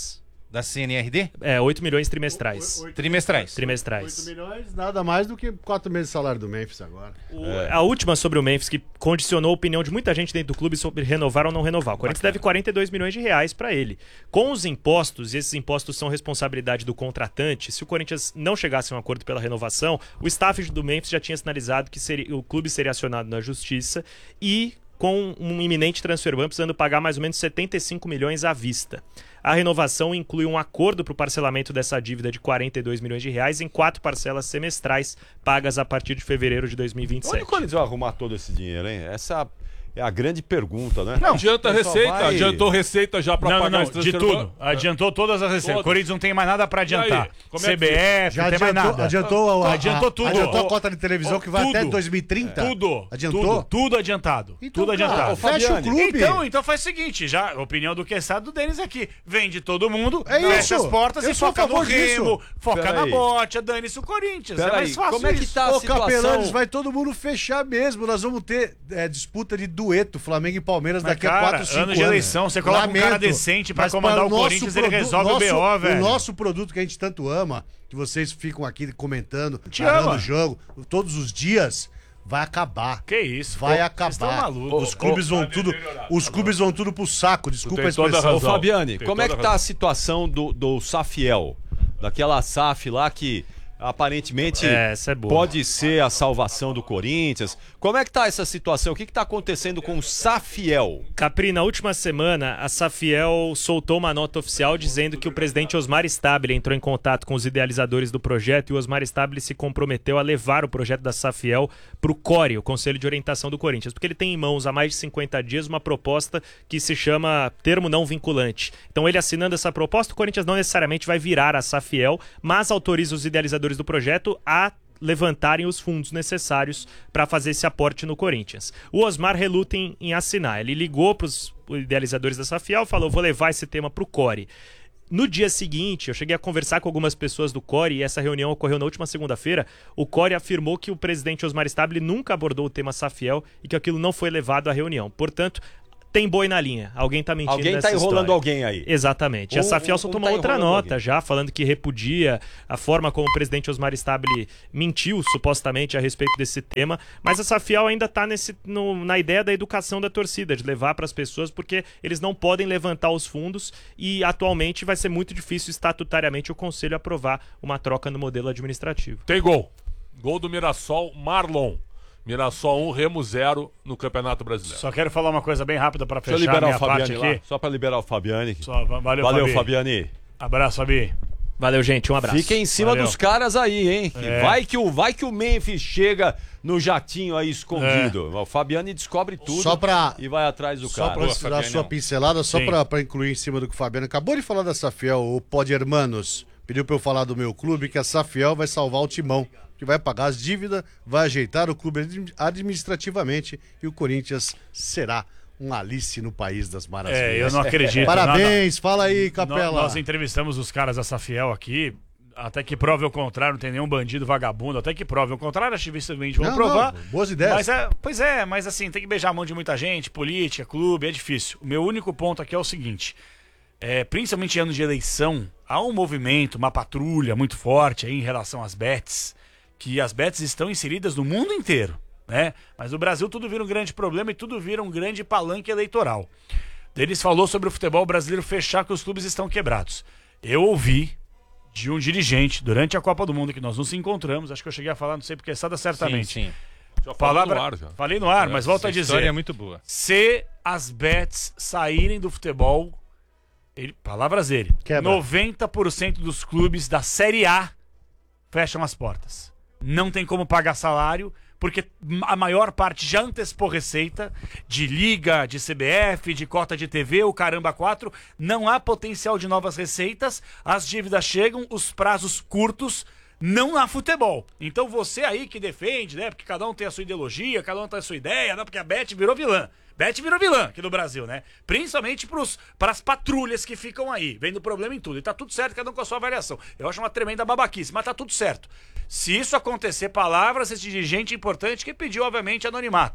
Da C N R D? É, oito milhões trimestrais. Trimestrais. Trimestrais. oito milhões, nada mais do que quatro meses de salário do Memphis agora. O- A última sobre o Memphis, que condicionou a opinião de muita gente dentro do clube sobre renovar ou não renovar. O Corinthians deve quarenta e dois milhões de reais para ele. Com os impostos, e esses impostos são responsabilidade do contratante, se o Corinthians não chegasse a um acordo pela renovação, o staff do Memphis já tinha sinalizado que seria, o clube seria acionado na justiça e com um iminente transfer ban precisando pagar mais ou menos setenta e cinco milhões à vista. A renovação inclui um acordo para o parcelamento dessa dívida de quarenta e dois milhões de reais em quatro parcelas semestrais pagas a partir de fevereiro de dois mil e vinte e Onde sete. o Corinthians vai arrumar todo esse dinheiro, hein? Essa é a grande pergunta, né? Não, adianta Ele só receita, vai- adiantou receita já pra Não, não, pagar não, esse de transfer tudo. ban? Adiantou todas as receitas. Todas. O Corinthians não tem mais nada pra E aí, adiantar. como é que C B F, Já não tem mais adiantou, nada. adiantou, a, Adiantou a- tudo. Adiantou a Ô, cota de televisão ô, que vai até tudo. dois mil e trinta? Tudo. Adiantou? Tudo, tudo adiantado. Então, tudo cara, adiantado. fecha o Fabiane, clube. Então, então faz o seguinte, já a opinião do Quesada do Denis aqui. Vende todo mundo, É fecha isso. as portas Eu e sou a foca no favor disso. Remo, foca Pera na aí. bote, dane-se o Corinthians. É Pera mais aí, fácil como é que isso. tá a Ô, situação? Capelanes, vai todo mundo fechar mesmo. Nós vamos ter é, disputa de dueto, Flamengo e Palmeiras Mas, daqui a cara, quatro, cinco anos. ano de eleição, você coloca um cara Lamento, decente pra mas comandar o nosso Corinthians, ele produ- resolve o nosso- B O, velho. O nosso produto que a gente tanto ama, que vocês ficam aqui comentando, Te narrando ama. o jogo, todos os dias, vai acabar. Que isso, Vai pô, acabar. vocês estão malucos. Os clubes vão tudo, os clubes vão tudo pro saco. Desculpa a tem toda a expressão. Ô, razão. Fabiane, Tem como é toda que a tá a razão. situação do, do Safiel? Daquela S A F lá que aparentemente É, essa é boa. pode ser a salvação do Corinthians. Como é que tá essa situação? O que que tá acontecendo com o Safiel? Capri, na última semana, a Safiel soltou uma nota oficial dizendo que o presidente Osmar Stabile entrou em contato com os idealizadores do projeto e o Osmar Stabile se comprometeu a levar o projeto da Safiel para o C O R E, o Conselho de Orientação do Corinthians, porque ele tem em mãos há mais de cinquenta dias uma proposta que se chama termo não vinculante. Então ele assinando essa proposta, o Corinthians não necessariamente vai virar a Safiel, mas autoriza os idealizadores do projeto a levantarem os fundos necessários para fazer esse aporte no Corinthians. O Osmar reluta em, em assinar. Ele ligou para os idealizadores da Safiel e falou, vou levar esse tema para o C O R E. No dia seguinte, eu cheguei a conversar com algumas pessoas do C O R E e essa reunião ocorreu na última segunda-feira. O C O R E afirmou que o presidente Osmar Stabile nunca abordou o tema Safiel e que aquilo não foi levado à reunião. Portanto, tem boi na linha. Alguém tá mentindo Alguém nessa tá enrolando história. alguém aí. Exatamente. E a Um- Safiel um soltou tá uma outra enrolando nota alguém. já, falando que repudia a forma como o presidente Osmar Stabile mentiu, supostamente, a respeito desse tema. Mas a Safiel ainda tá nesse, no- na ideia da educação da torcida, de levar para as pessoas, porque eles não podem levantar os fundos e, atualmente, vai ser muito difícil estatutariamente o Conselho aprovar uma troca no modelo administrativo. Tem gol. Gol do Mirassol, Marlon. Mirassol um, Remo zero no Campeonato Brasileiro. Só quero falar uma coisa bem rápida pra Deixa eu fechar a liberar minha o parte Fabiane lá. aqui. Só pra liberar o Fabiane. Só, va- valeu, Valeu, Fabi. Fabiane. Abraço, Fabi. Valeu, gente. Um abraço. Fiquem em cima Valeu. dos caras aí, hein? Que É. Vai, que o, vai que o Memphis chega no jatinho aí escondido. O Fabiane descobre tudo Só pra- e vai atrás do Só cara. para dar a sua pincelada, só Sim. pra pra incluir em cima do que o Fabiano acabou de falar da Safiel, o Pod Hermanos pediu pra eu falar do meu clube que a Safiel vai salvar o Timão, que vai pagar as dívidas, vai ajeitar o clube admi- administrativamente e o Corinthians será um Alice no País das Maravilhas. É, eu não acredito. Parabéns, fala aí, Nó- Capela. Nós entrevistamos os caras da Safiel aqui. Até que prove o contrário, não tem nenhum bandido vagabundo. Até que prove o contrário, acho que dificilmente vão Não, provar. não, boas ideias. Mas é, pois é, mas assim, tem que beijar a mão de muita gente, política, clube, é difícil. O meu único ponto aqui é o seguinte: é, principalmente em anos de eleição, há um movimento, uma patrulha muito forte aí em relação às bets, que as bets estão inseridas no mundo inteiro, né? Mas no Brasil tudo vira um grande problema e tudo vira um grande palanque eleitoral. Eles falou sobre o futebol brasileiro fechar que os clubes estão quebrados. Eu ouvi de um dirigente durante a Copa do Mundo que nós nos encontramos, acho que eu cheguei a falar, não sei porque Sada certamente. Sim, sim. Já falou Palavra, no ar, já. falei no ar, mas volto a Essa dizer. história é muito boa. Se as bets saírem do futebol, ele, palavras dele, Quebra. noventa por cento dos clubes da Série A fecham as portas. Não tem como pagar salário, porque a maior parte já antecipou receita de liga, de C B F, de cota de T V, o caramba quatro. Não há potencial de novas receitas, as dívidas chegam, os prazos curtos. Não há futebol. Então você aí que defende, né? Porque cada um tem a sua ideologia, cada um tem a sua ideia, né? Porque a Bet virou vilã. Bet virou vilã aqui no Brasil, né? Principalmente para as patrulhas que ficam aí, vendo problema em tudo. E tá tudo certo, cada um com a sua avaliação. Eu acho uma tremenda babaquice, mas tá tudo certo. Se isso acontecer, palavras desse dirigente importante que pediu, obviamente, anonimato.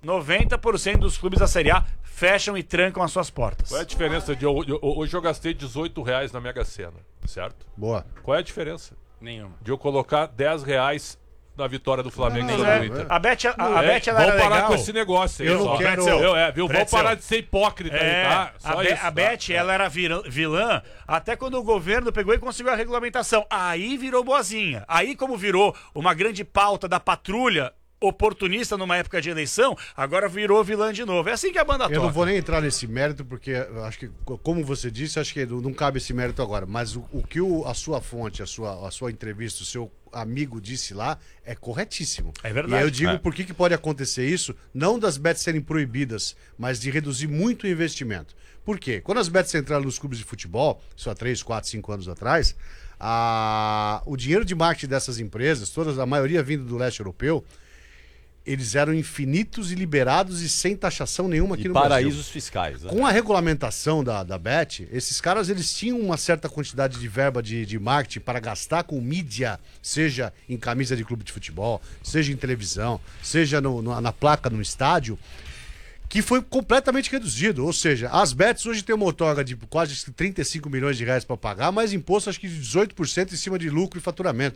noventa por cento dos clubes da Série A fecham e trancam as suas portas. Qual é a diferença de eu, eu- hoje eu gastei dezoito reais na Mega Sena, certo? Boa. Qual é a diferença Nenhuma. de eu colocar dez reais na vitória do Flamengo Não, sobre não, o Inter? A Bet, a, a É, Bet ela vamos era parar legal. com esse negócio aí. Eu não só. quero- Eu, é, viu? Vamos Pretzel. parar de ser hipócrita É, aí, tá? a, Só Be- isso, a tá? Bet, ela era vilã, vilã até quando o governo pegou e conseguiu a regulamentação. Aí virou boazinha. Aí, como virou uma grande pauta da patrulha oportunista numa época de eleição, agora virou vilã de novo. É assim que a banda toca. Eu não vou nem entrar nesse mérito, porque eu acho que, como você disse, acho que não, não cabe esse mérito agora. Mas o, o que o- a sua fonte, a sua, a sua entrevista, o seu amigo disse lá, é corretíssimo. É verdade. E aí eu digo É. por que, que pode acontecer isso, não das bets serem proibidas, mas de reduzir muito o investimento. Por quê? Quando as bets entraram nos clubes de futebol, isso há três, quatro, cinco anos atrás, a, o dinheiro de marketing dessas empresas, todas, a maioria vindo do leste europeu, eles eram infinitos e liberados e sem taxação nenhuma aqui E no paraísos Brasil. fiscais. Né? Com a regulamentação da, da Bet, esses caras eles tinham uma certa quantidade de verba de, de marketing para gastar com mídia, seja em camisa de clube de futebol, seja em televisão, seja no- no- na placa no estádio, que foi completamente reduzido. Ou seja, as bets hoje tem uma outorga de quase trinta e cinco milhões de reais para pagar, mais imposto acho que de dezoito por cento em cima de lucro e faturamento.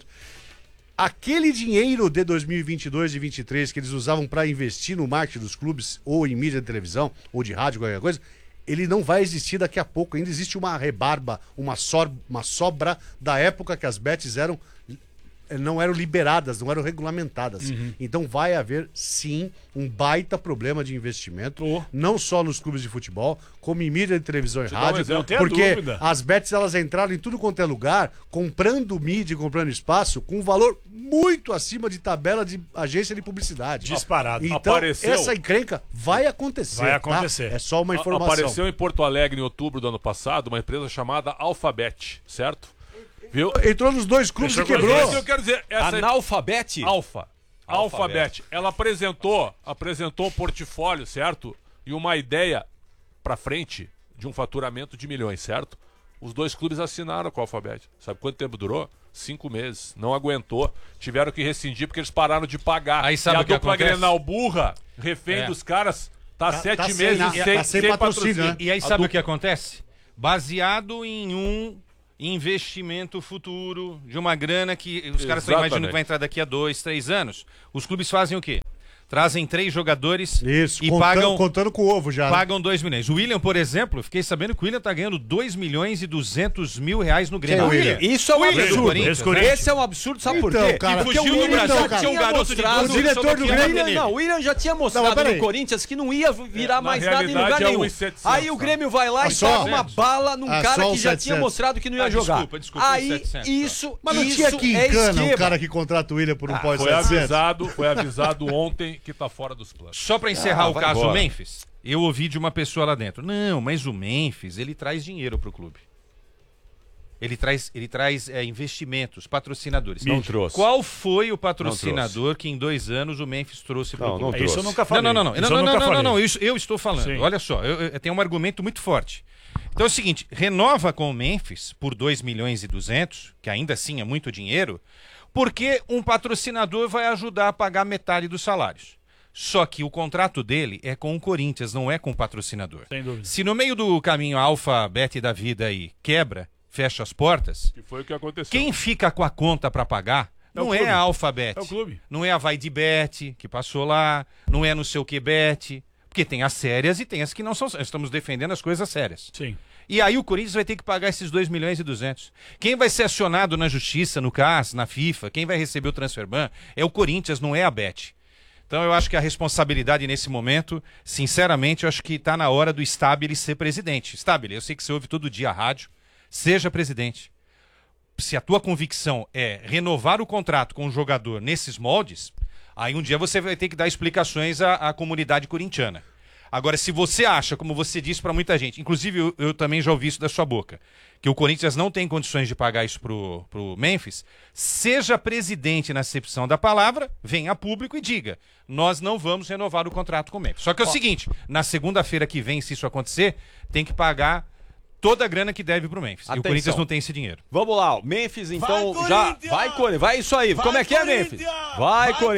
Aquele dinheiro de dois mil e vinte e dois e vinte e três que eles usavam para investir no marketing dos clubes, ou em mídia de televisão, ou de rádio, qualquer coisa, ele não vai existir daqui a pouco. Ainda existe uma rebarba, uma, sor, uma sobra da época que as bets eram, não eram liberadas, não eram regulamentadas. Então vai haver, sim, um baita problema de investimento, não só nos clubes de futebol, como em mídia de televisão e dá um rádio, exemplo. Não tenha porque dúvida. as bets elas entraram em tudo quanto é lugar, comprando mídia e comprando espaço, com um valor muito acima de tabela de agência de publicidade. Disparado. Então, Apareceu- essa encrenca vai acontecer. Vai tá? acontecer. É só uma informação. Apareceu em Porto Alegre em outubro do ano passado uma empresa chamada Alphabet, certo? Viu? Entrou nos dois clubes e Fechou com quebrou. É isso que eu quero dizer. Essa Analfabete? Alfa. Alphabet. Alphabet. Ela apresentou, apresentou um portfólio, certo? E uma ideia pra frente de um faturamento de milhões, certo? Os dois clubes assinaram com a Alphabet. Sabe quanto tempo durou? Cinco meses. Não aguentou. Tiveram que rescindir porque eles pararam de pagar. Aí sabe e a o que dupla acontece? Grenal burra, refém É. dos caras, tá, Tá- sete tá sem- meses tá- sem, tá sem sem patrocínio, patrocínio. né? E aí A sabe dupla- o que acontece? Baseado em um investimento futuro de uma grana que os caras estão Exatamente. imaginando que vai entrar daqui a dois, três anos. Os clubes fazem o quê? Trazem três jogadores Isso, e contando, pagam, contando com o ovo já. né? pagam dois milhões. O William, por exemplo, eu fiquei sabendo que o William tá ganhando dois milhões e duzentos mil reais no Grêmio. Quem é o William? Isso é um William do absurdo. Corinthians, né? Esse é um absurdo, sabe por Então, quê? cara, Porque fugiu o do William Brasil, já tinha um tinha garoto de mostrado... doze O diretor anos, do só não Grêmio- queria William, bater não, o William já tinha Não, mostrado mas peraí. no Corinthians que não ia virar Na mais nada em realidade, lugar é nenhum. um e setecentos, Aí o tá? Grêmio vai lá Ah, e só? joga uma bala num Ah, cara só que os já setecentos. tinha mostrado que não ia Ah, jogar. desculpa, desculpa, os Aí, setecentos, isso, Mas não isso tinha que é encana um esquema. cara que contrata o William por um pós Foi avisado, foi avisado ontem que tá fora dos planos. Só pra encerrar Ah, o vai caso embora. Memphis, eu ouvi de uma pessoa lá dentro. Não, mas o Memphis, ele traz dinheiro pro clube. Ele traz, ele traz é, investimentos, patrocinadores. Não trouxe. Qual foi o patrocinador que em dois anos o Memphis trouxe pro Não, não clube? Isso eu trouxe. nunca falei. Não, não, não, não, Isso não, eu não, nunca não, não, falei. não, isso eu estou falando. Sim. Olha só, eu, eu tenho um argumento muito forte. Então é o seguinte, renova com o Memphis por dois milhões e duzentos, que ainda assim é muito dinheiro, porque um patrocinador vai ajudar a pagar metade dos salários. Só que o contrato dele é com o Corinthians, não é com o patrocinador. Sem dúvida. Se no meio do caminho a Alphabet da vida aí quebra, fecha as portas, Que foi o que aconteceu. quem fica com a conta para pagar É o não é clube. a Alphabet, É o clube. não é a Vai de Bet, que passou lá, não é não sei o que Bet, porque tem as sérias e tem as que não são sérias. Estamos defendendo as coisas sérias. Sim. E aí o Corinthians vai ter que pagar esses dois milhões e duzentos. Quem vai ser acionado na Justiça, no C A S, na FIFA, quem vai receber o Transferban é o Corinthians, não é a Bet. Então eu acho que a responsabilidade nesse momento, sinceramente, eu acho que está na hora do Stabile ser presidente. Stabile, eu sei que você ouve todo dia a rádio, seja presidente. Se a tua convicção é renovar o contrato com o jogador nesses moldes, aí um dia você vai ter que dar explicações à, à comunidade corintiana. Agora, se você acha, como você disse para muita gente, inclusive eu, eu também já ouvi isso da sua boca, que o Corinthians não tem condições de pagar isso pro, pro Memphis, seja presidente na acepção da palavra, venha a público e diga, nós não vamos renovar o contrato com o Memphis. Só que é o seguinte, na segunda-feira que vem, se isso acontecer, tem que pagar toda a grana que deve pro Memphis. E o Atenção. Corinthians não tem esse dinheiro. Vamos lá, o Memphis então Vai, já... Corinthians! Vai, Corinthians, vai isso aí. Como é que é, Memphis? Corinthians! Vai, Vai, Corinthians. Corinthians!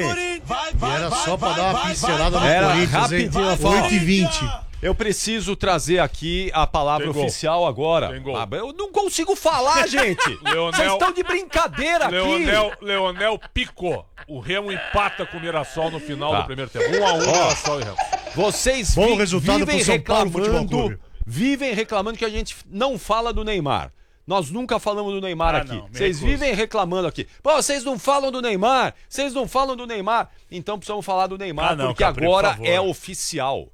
E era só pra dar uma pincelada no Era Corinthians, hein? rapidinho a fala. oito e vinte. Eu preciso trazer aqui a palavra Tem gol. oficial agora. Tem gol. Ah, eu não consigo falar, gente. Leonel- Vocês estão de brincadeira aqui. Leonel, Leonel Pico. O Remo empata com o Mirassol no final Tá. do primeiro tempo. Um a um, Mirassol e Remo. Vocês Bom vi- resultado vivem pro São Paulo Futebol reclamando, Clube. vivem reclamando que a gente não fala do Neymar. Nós nunca falamos do Neymar Ah, aqui. não, me Vocês recuso. vivem reclamando aqui. Pô, vocês não falam do Neymar. Vocês não falam do Neymar. Então precisamos falar do Neymar, Ah, não, porque Capri, agora por favor. é oficial.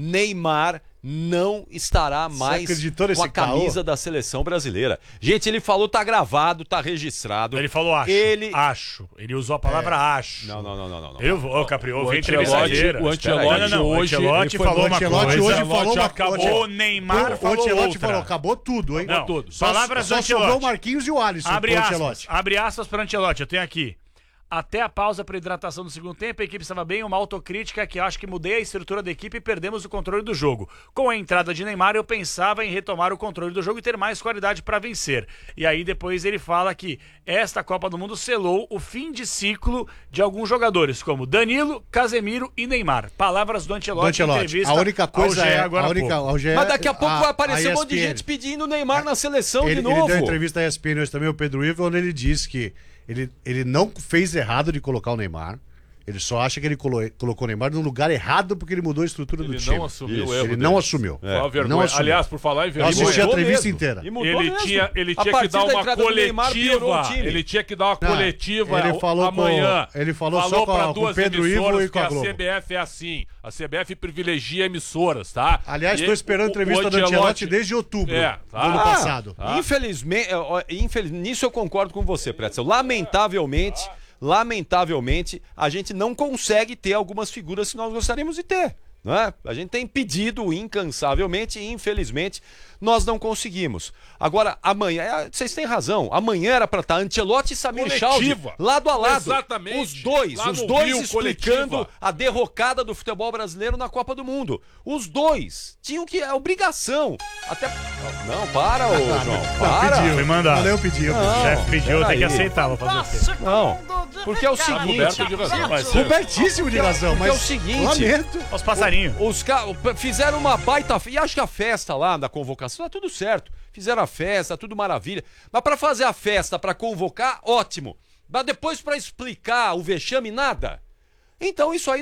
Neymar não estará mais acreditou nesse com a camisa caô? da seleção brasileira. Gente, ele falou, tá gravado, tá registrado. Ele falou acho. Ele... Acho. Ele usou a palavra acho. Não, não, não, não, não. não. Eu vou, ô, Capri, O ouvi a entrevista Ancelotti- inteira. o Espera aí. Ancelotti Não, não, não. hoje- O Ancelotti ele foi- falou O uma Ancelotti coisa. hoje falou uma acabou. coisa. O Neymar O falou Ancelotti outra. falou, acabou tudo, hein? Não, tudo. Só, palavras só do sobrou Ancelotti. o Marquinhos e o Alisson Abre pro aspas, Ancelotti. abre aspas para Ancelotti, eu tenho aqui. Até a pausa para hidratação do segundo tempo, a equipe estava bem, uma autocrítica que acho que mudei a estrutura da equipe e perdemos o controle do jogo. Com a entrada de Neymar, eu pensava em retomar o controle do jogo e ter mais qualidade para vencer. E aí depois ele fala que esta Copa do Mundo selou o fim de ciclo de alguns jogadores, como Danilo, Casemiro e Neymar. Palavras do Ancelotti, Do Ancelotti. em entrevista A única coisa ao G E é... agora A há única, pouco. ao G E, Mas daqui a pouco a- vai aparecer a um monte de E S P N. gente pedindo o Neymar na seleção Ele, de ele novo. deu entrevista à E S P N hoje também, o Pedro Ivo, onde ele disse que ele, ele não fez errado de colocar o Neymar. Ele só acha que ele colo- colocou o Neymar no lugar errado porque ele mudou a estrutura do Ele time. não assumiu Isso, o erro Ele dele. não assumiu. Foi uma vergonha. Não assumiu. Aliás, por falar em Eu vergonha... assisti a mudou entrevista mesmo. inteira. E mudou Ele mesmo. tinha, ele A tinha que partir dar da uma entrada do Neymar, piorou o coletiva. time. Ele tinha que dar uma Não, coletiva ele falou com- amanhã. ele falou falou só com a- pra com o duas Pedro Ivo emissoras e com a que a Globo. C B F é assim. A C B F privilegia emissoras, tá? Aliás, E estou esperando a o- entrevista o do Ancelotti desde outubro É, do tá. ano Ah, passado. Infelizmente, ó, infeliz- nisso eu concordo com você, Pretzel. Lamentavelmente, lamentavelmente, a gente não consegue ter algumas figuras que nós gostaríamos de ter. Não é? A gente tem pedido incansavelmente e, infelizmente, nós não conseguimos. Agora, amanhã, é, vocês têm razão, amanhã era para estar Ancelotti e Samir Chaldi Coletiva. lado a lado. Exatamente. Os dois, Lá os no dois Rio, explicando coletiva. a derrocada do futebol brasileiro na Copa do Mundo. Os dois tinham que, é obrigação. Até... Não, para, ô João, para. Foi mandado. Não, eu pedi, eu pedi. O chefe pediu, tem que peraí. aceitar, vou fazer o quê? Não, porque é o seguinte... Coberto de razão. Vai ser. Cobertíssimo de razão, Porque é mas o seguinte... lamento. Os passarinhos. Os caras fizeram uma baita... E acho que a festa lá da convocação tá tudo certo. Fizeram a festa, tudo maravilha. Mas pra fazer a festa, pra convocar, ótimo. Mas depois pra explicar o vexame, nada. Então isso aí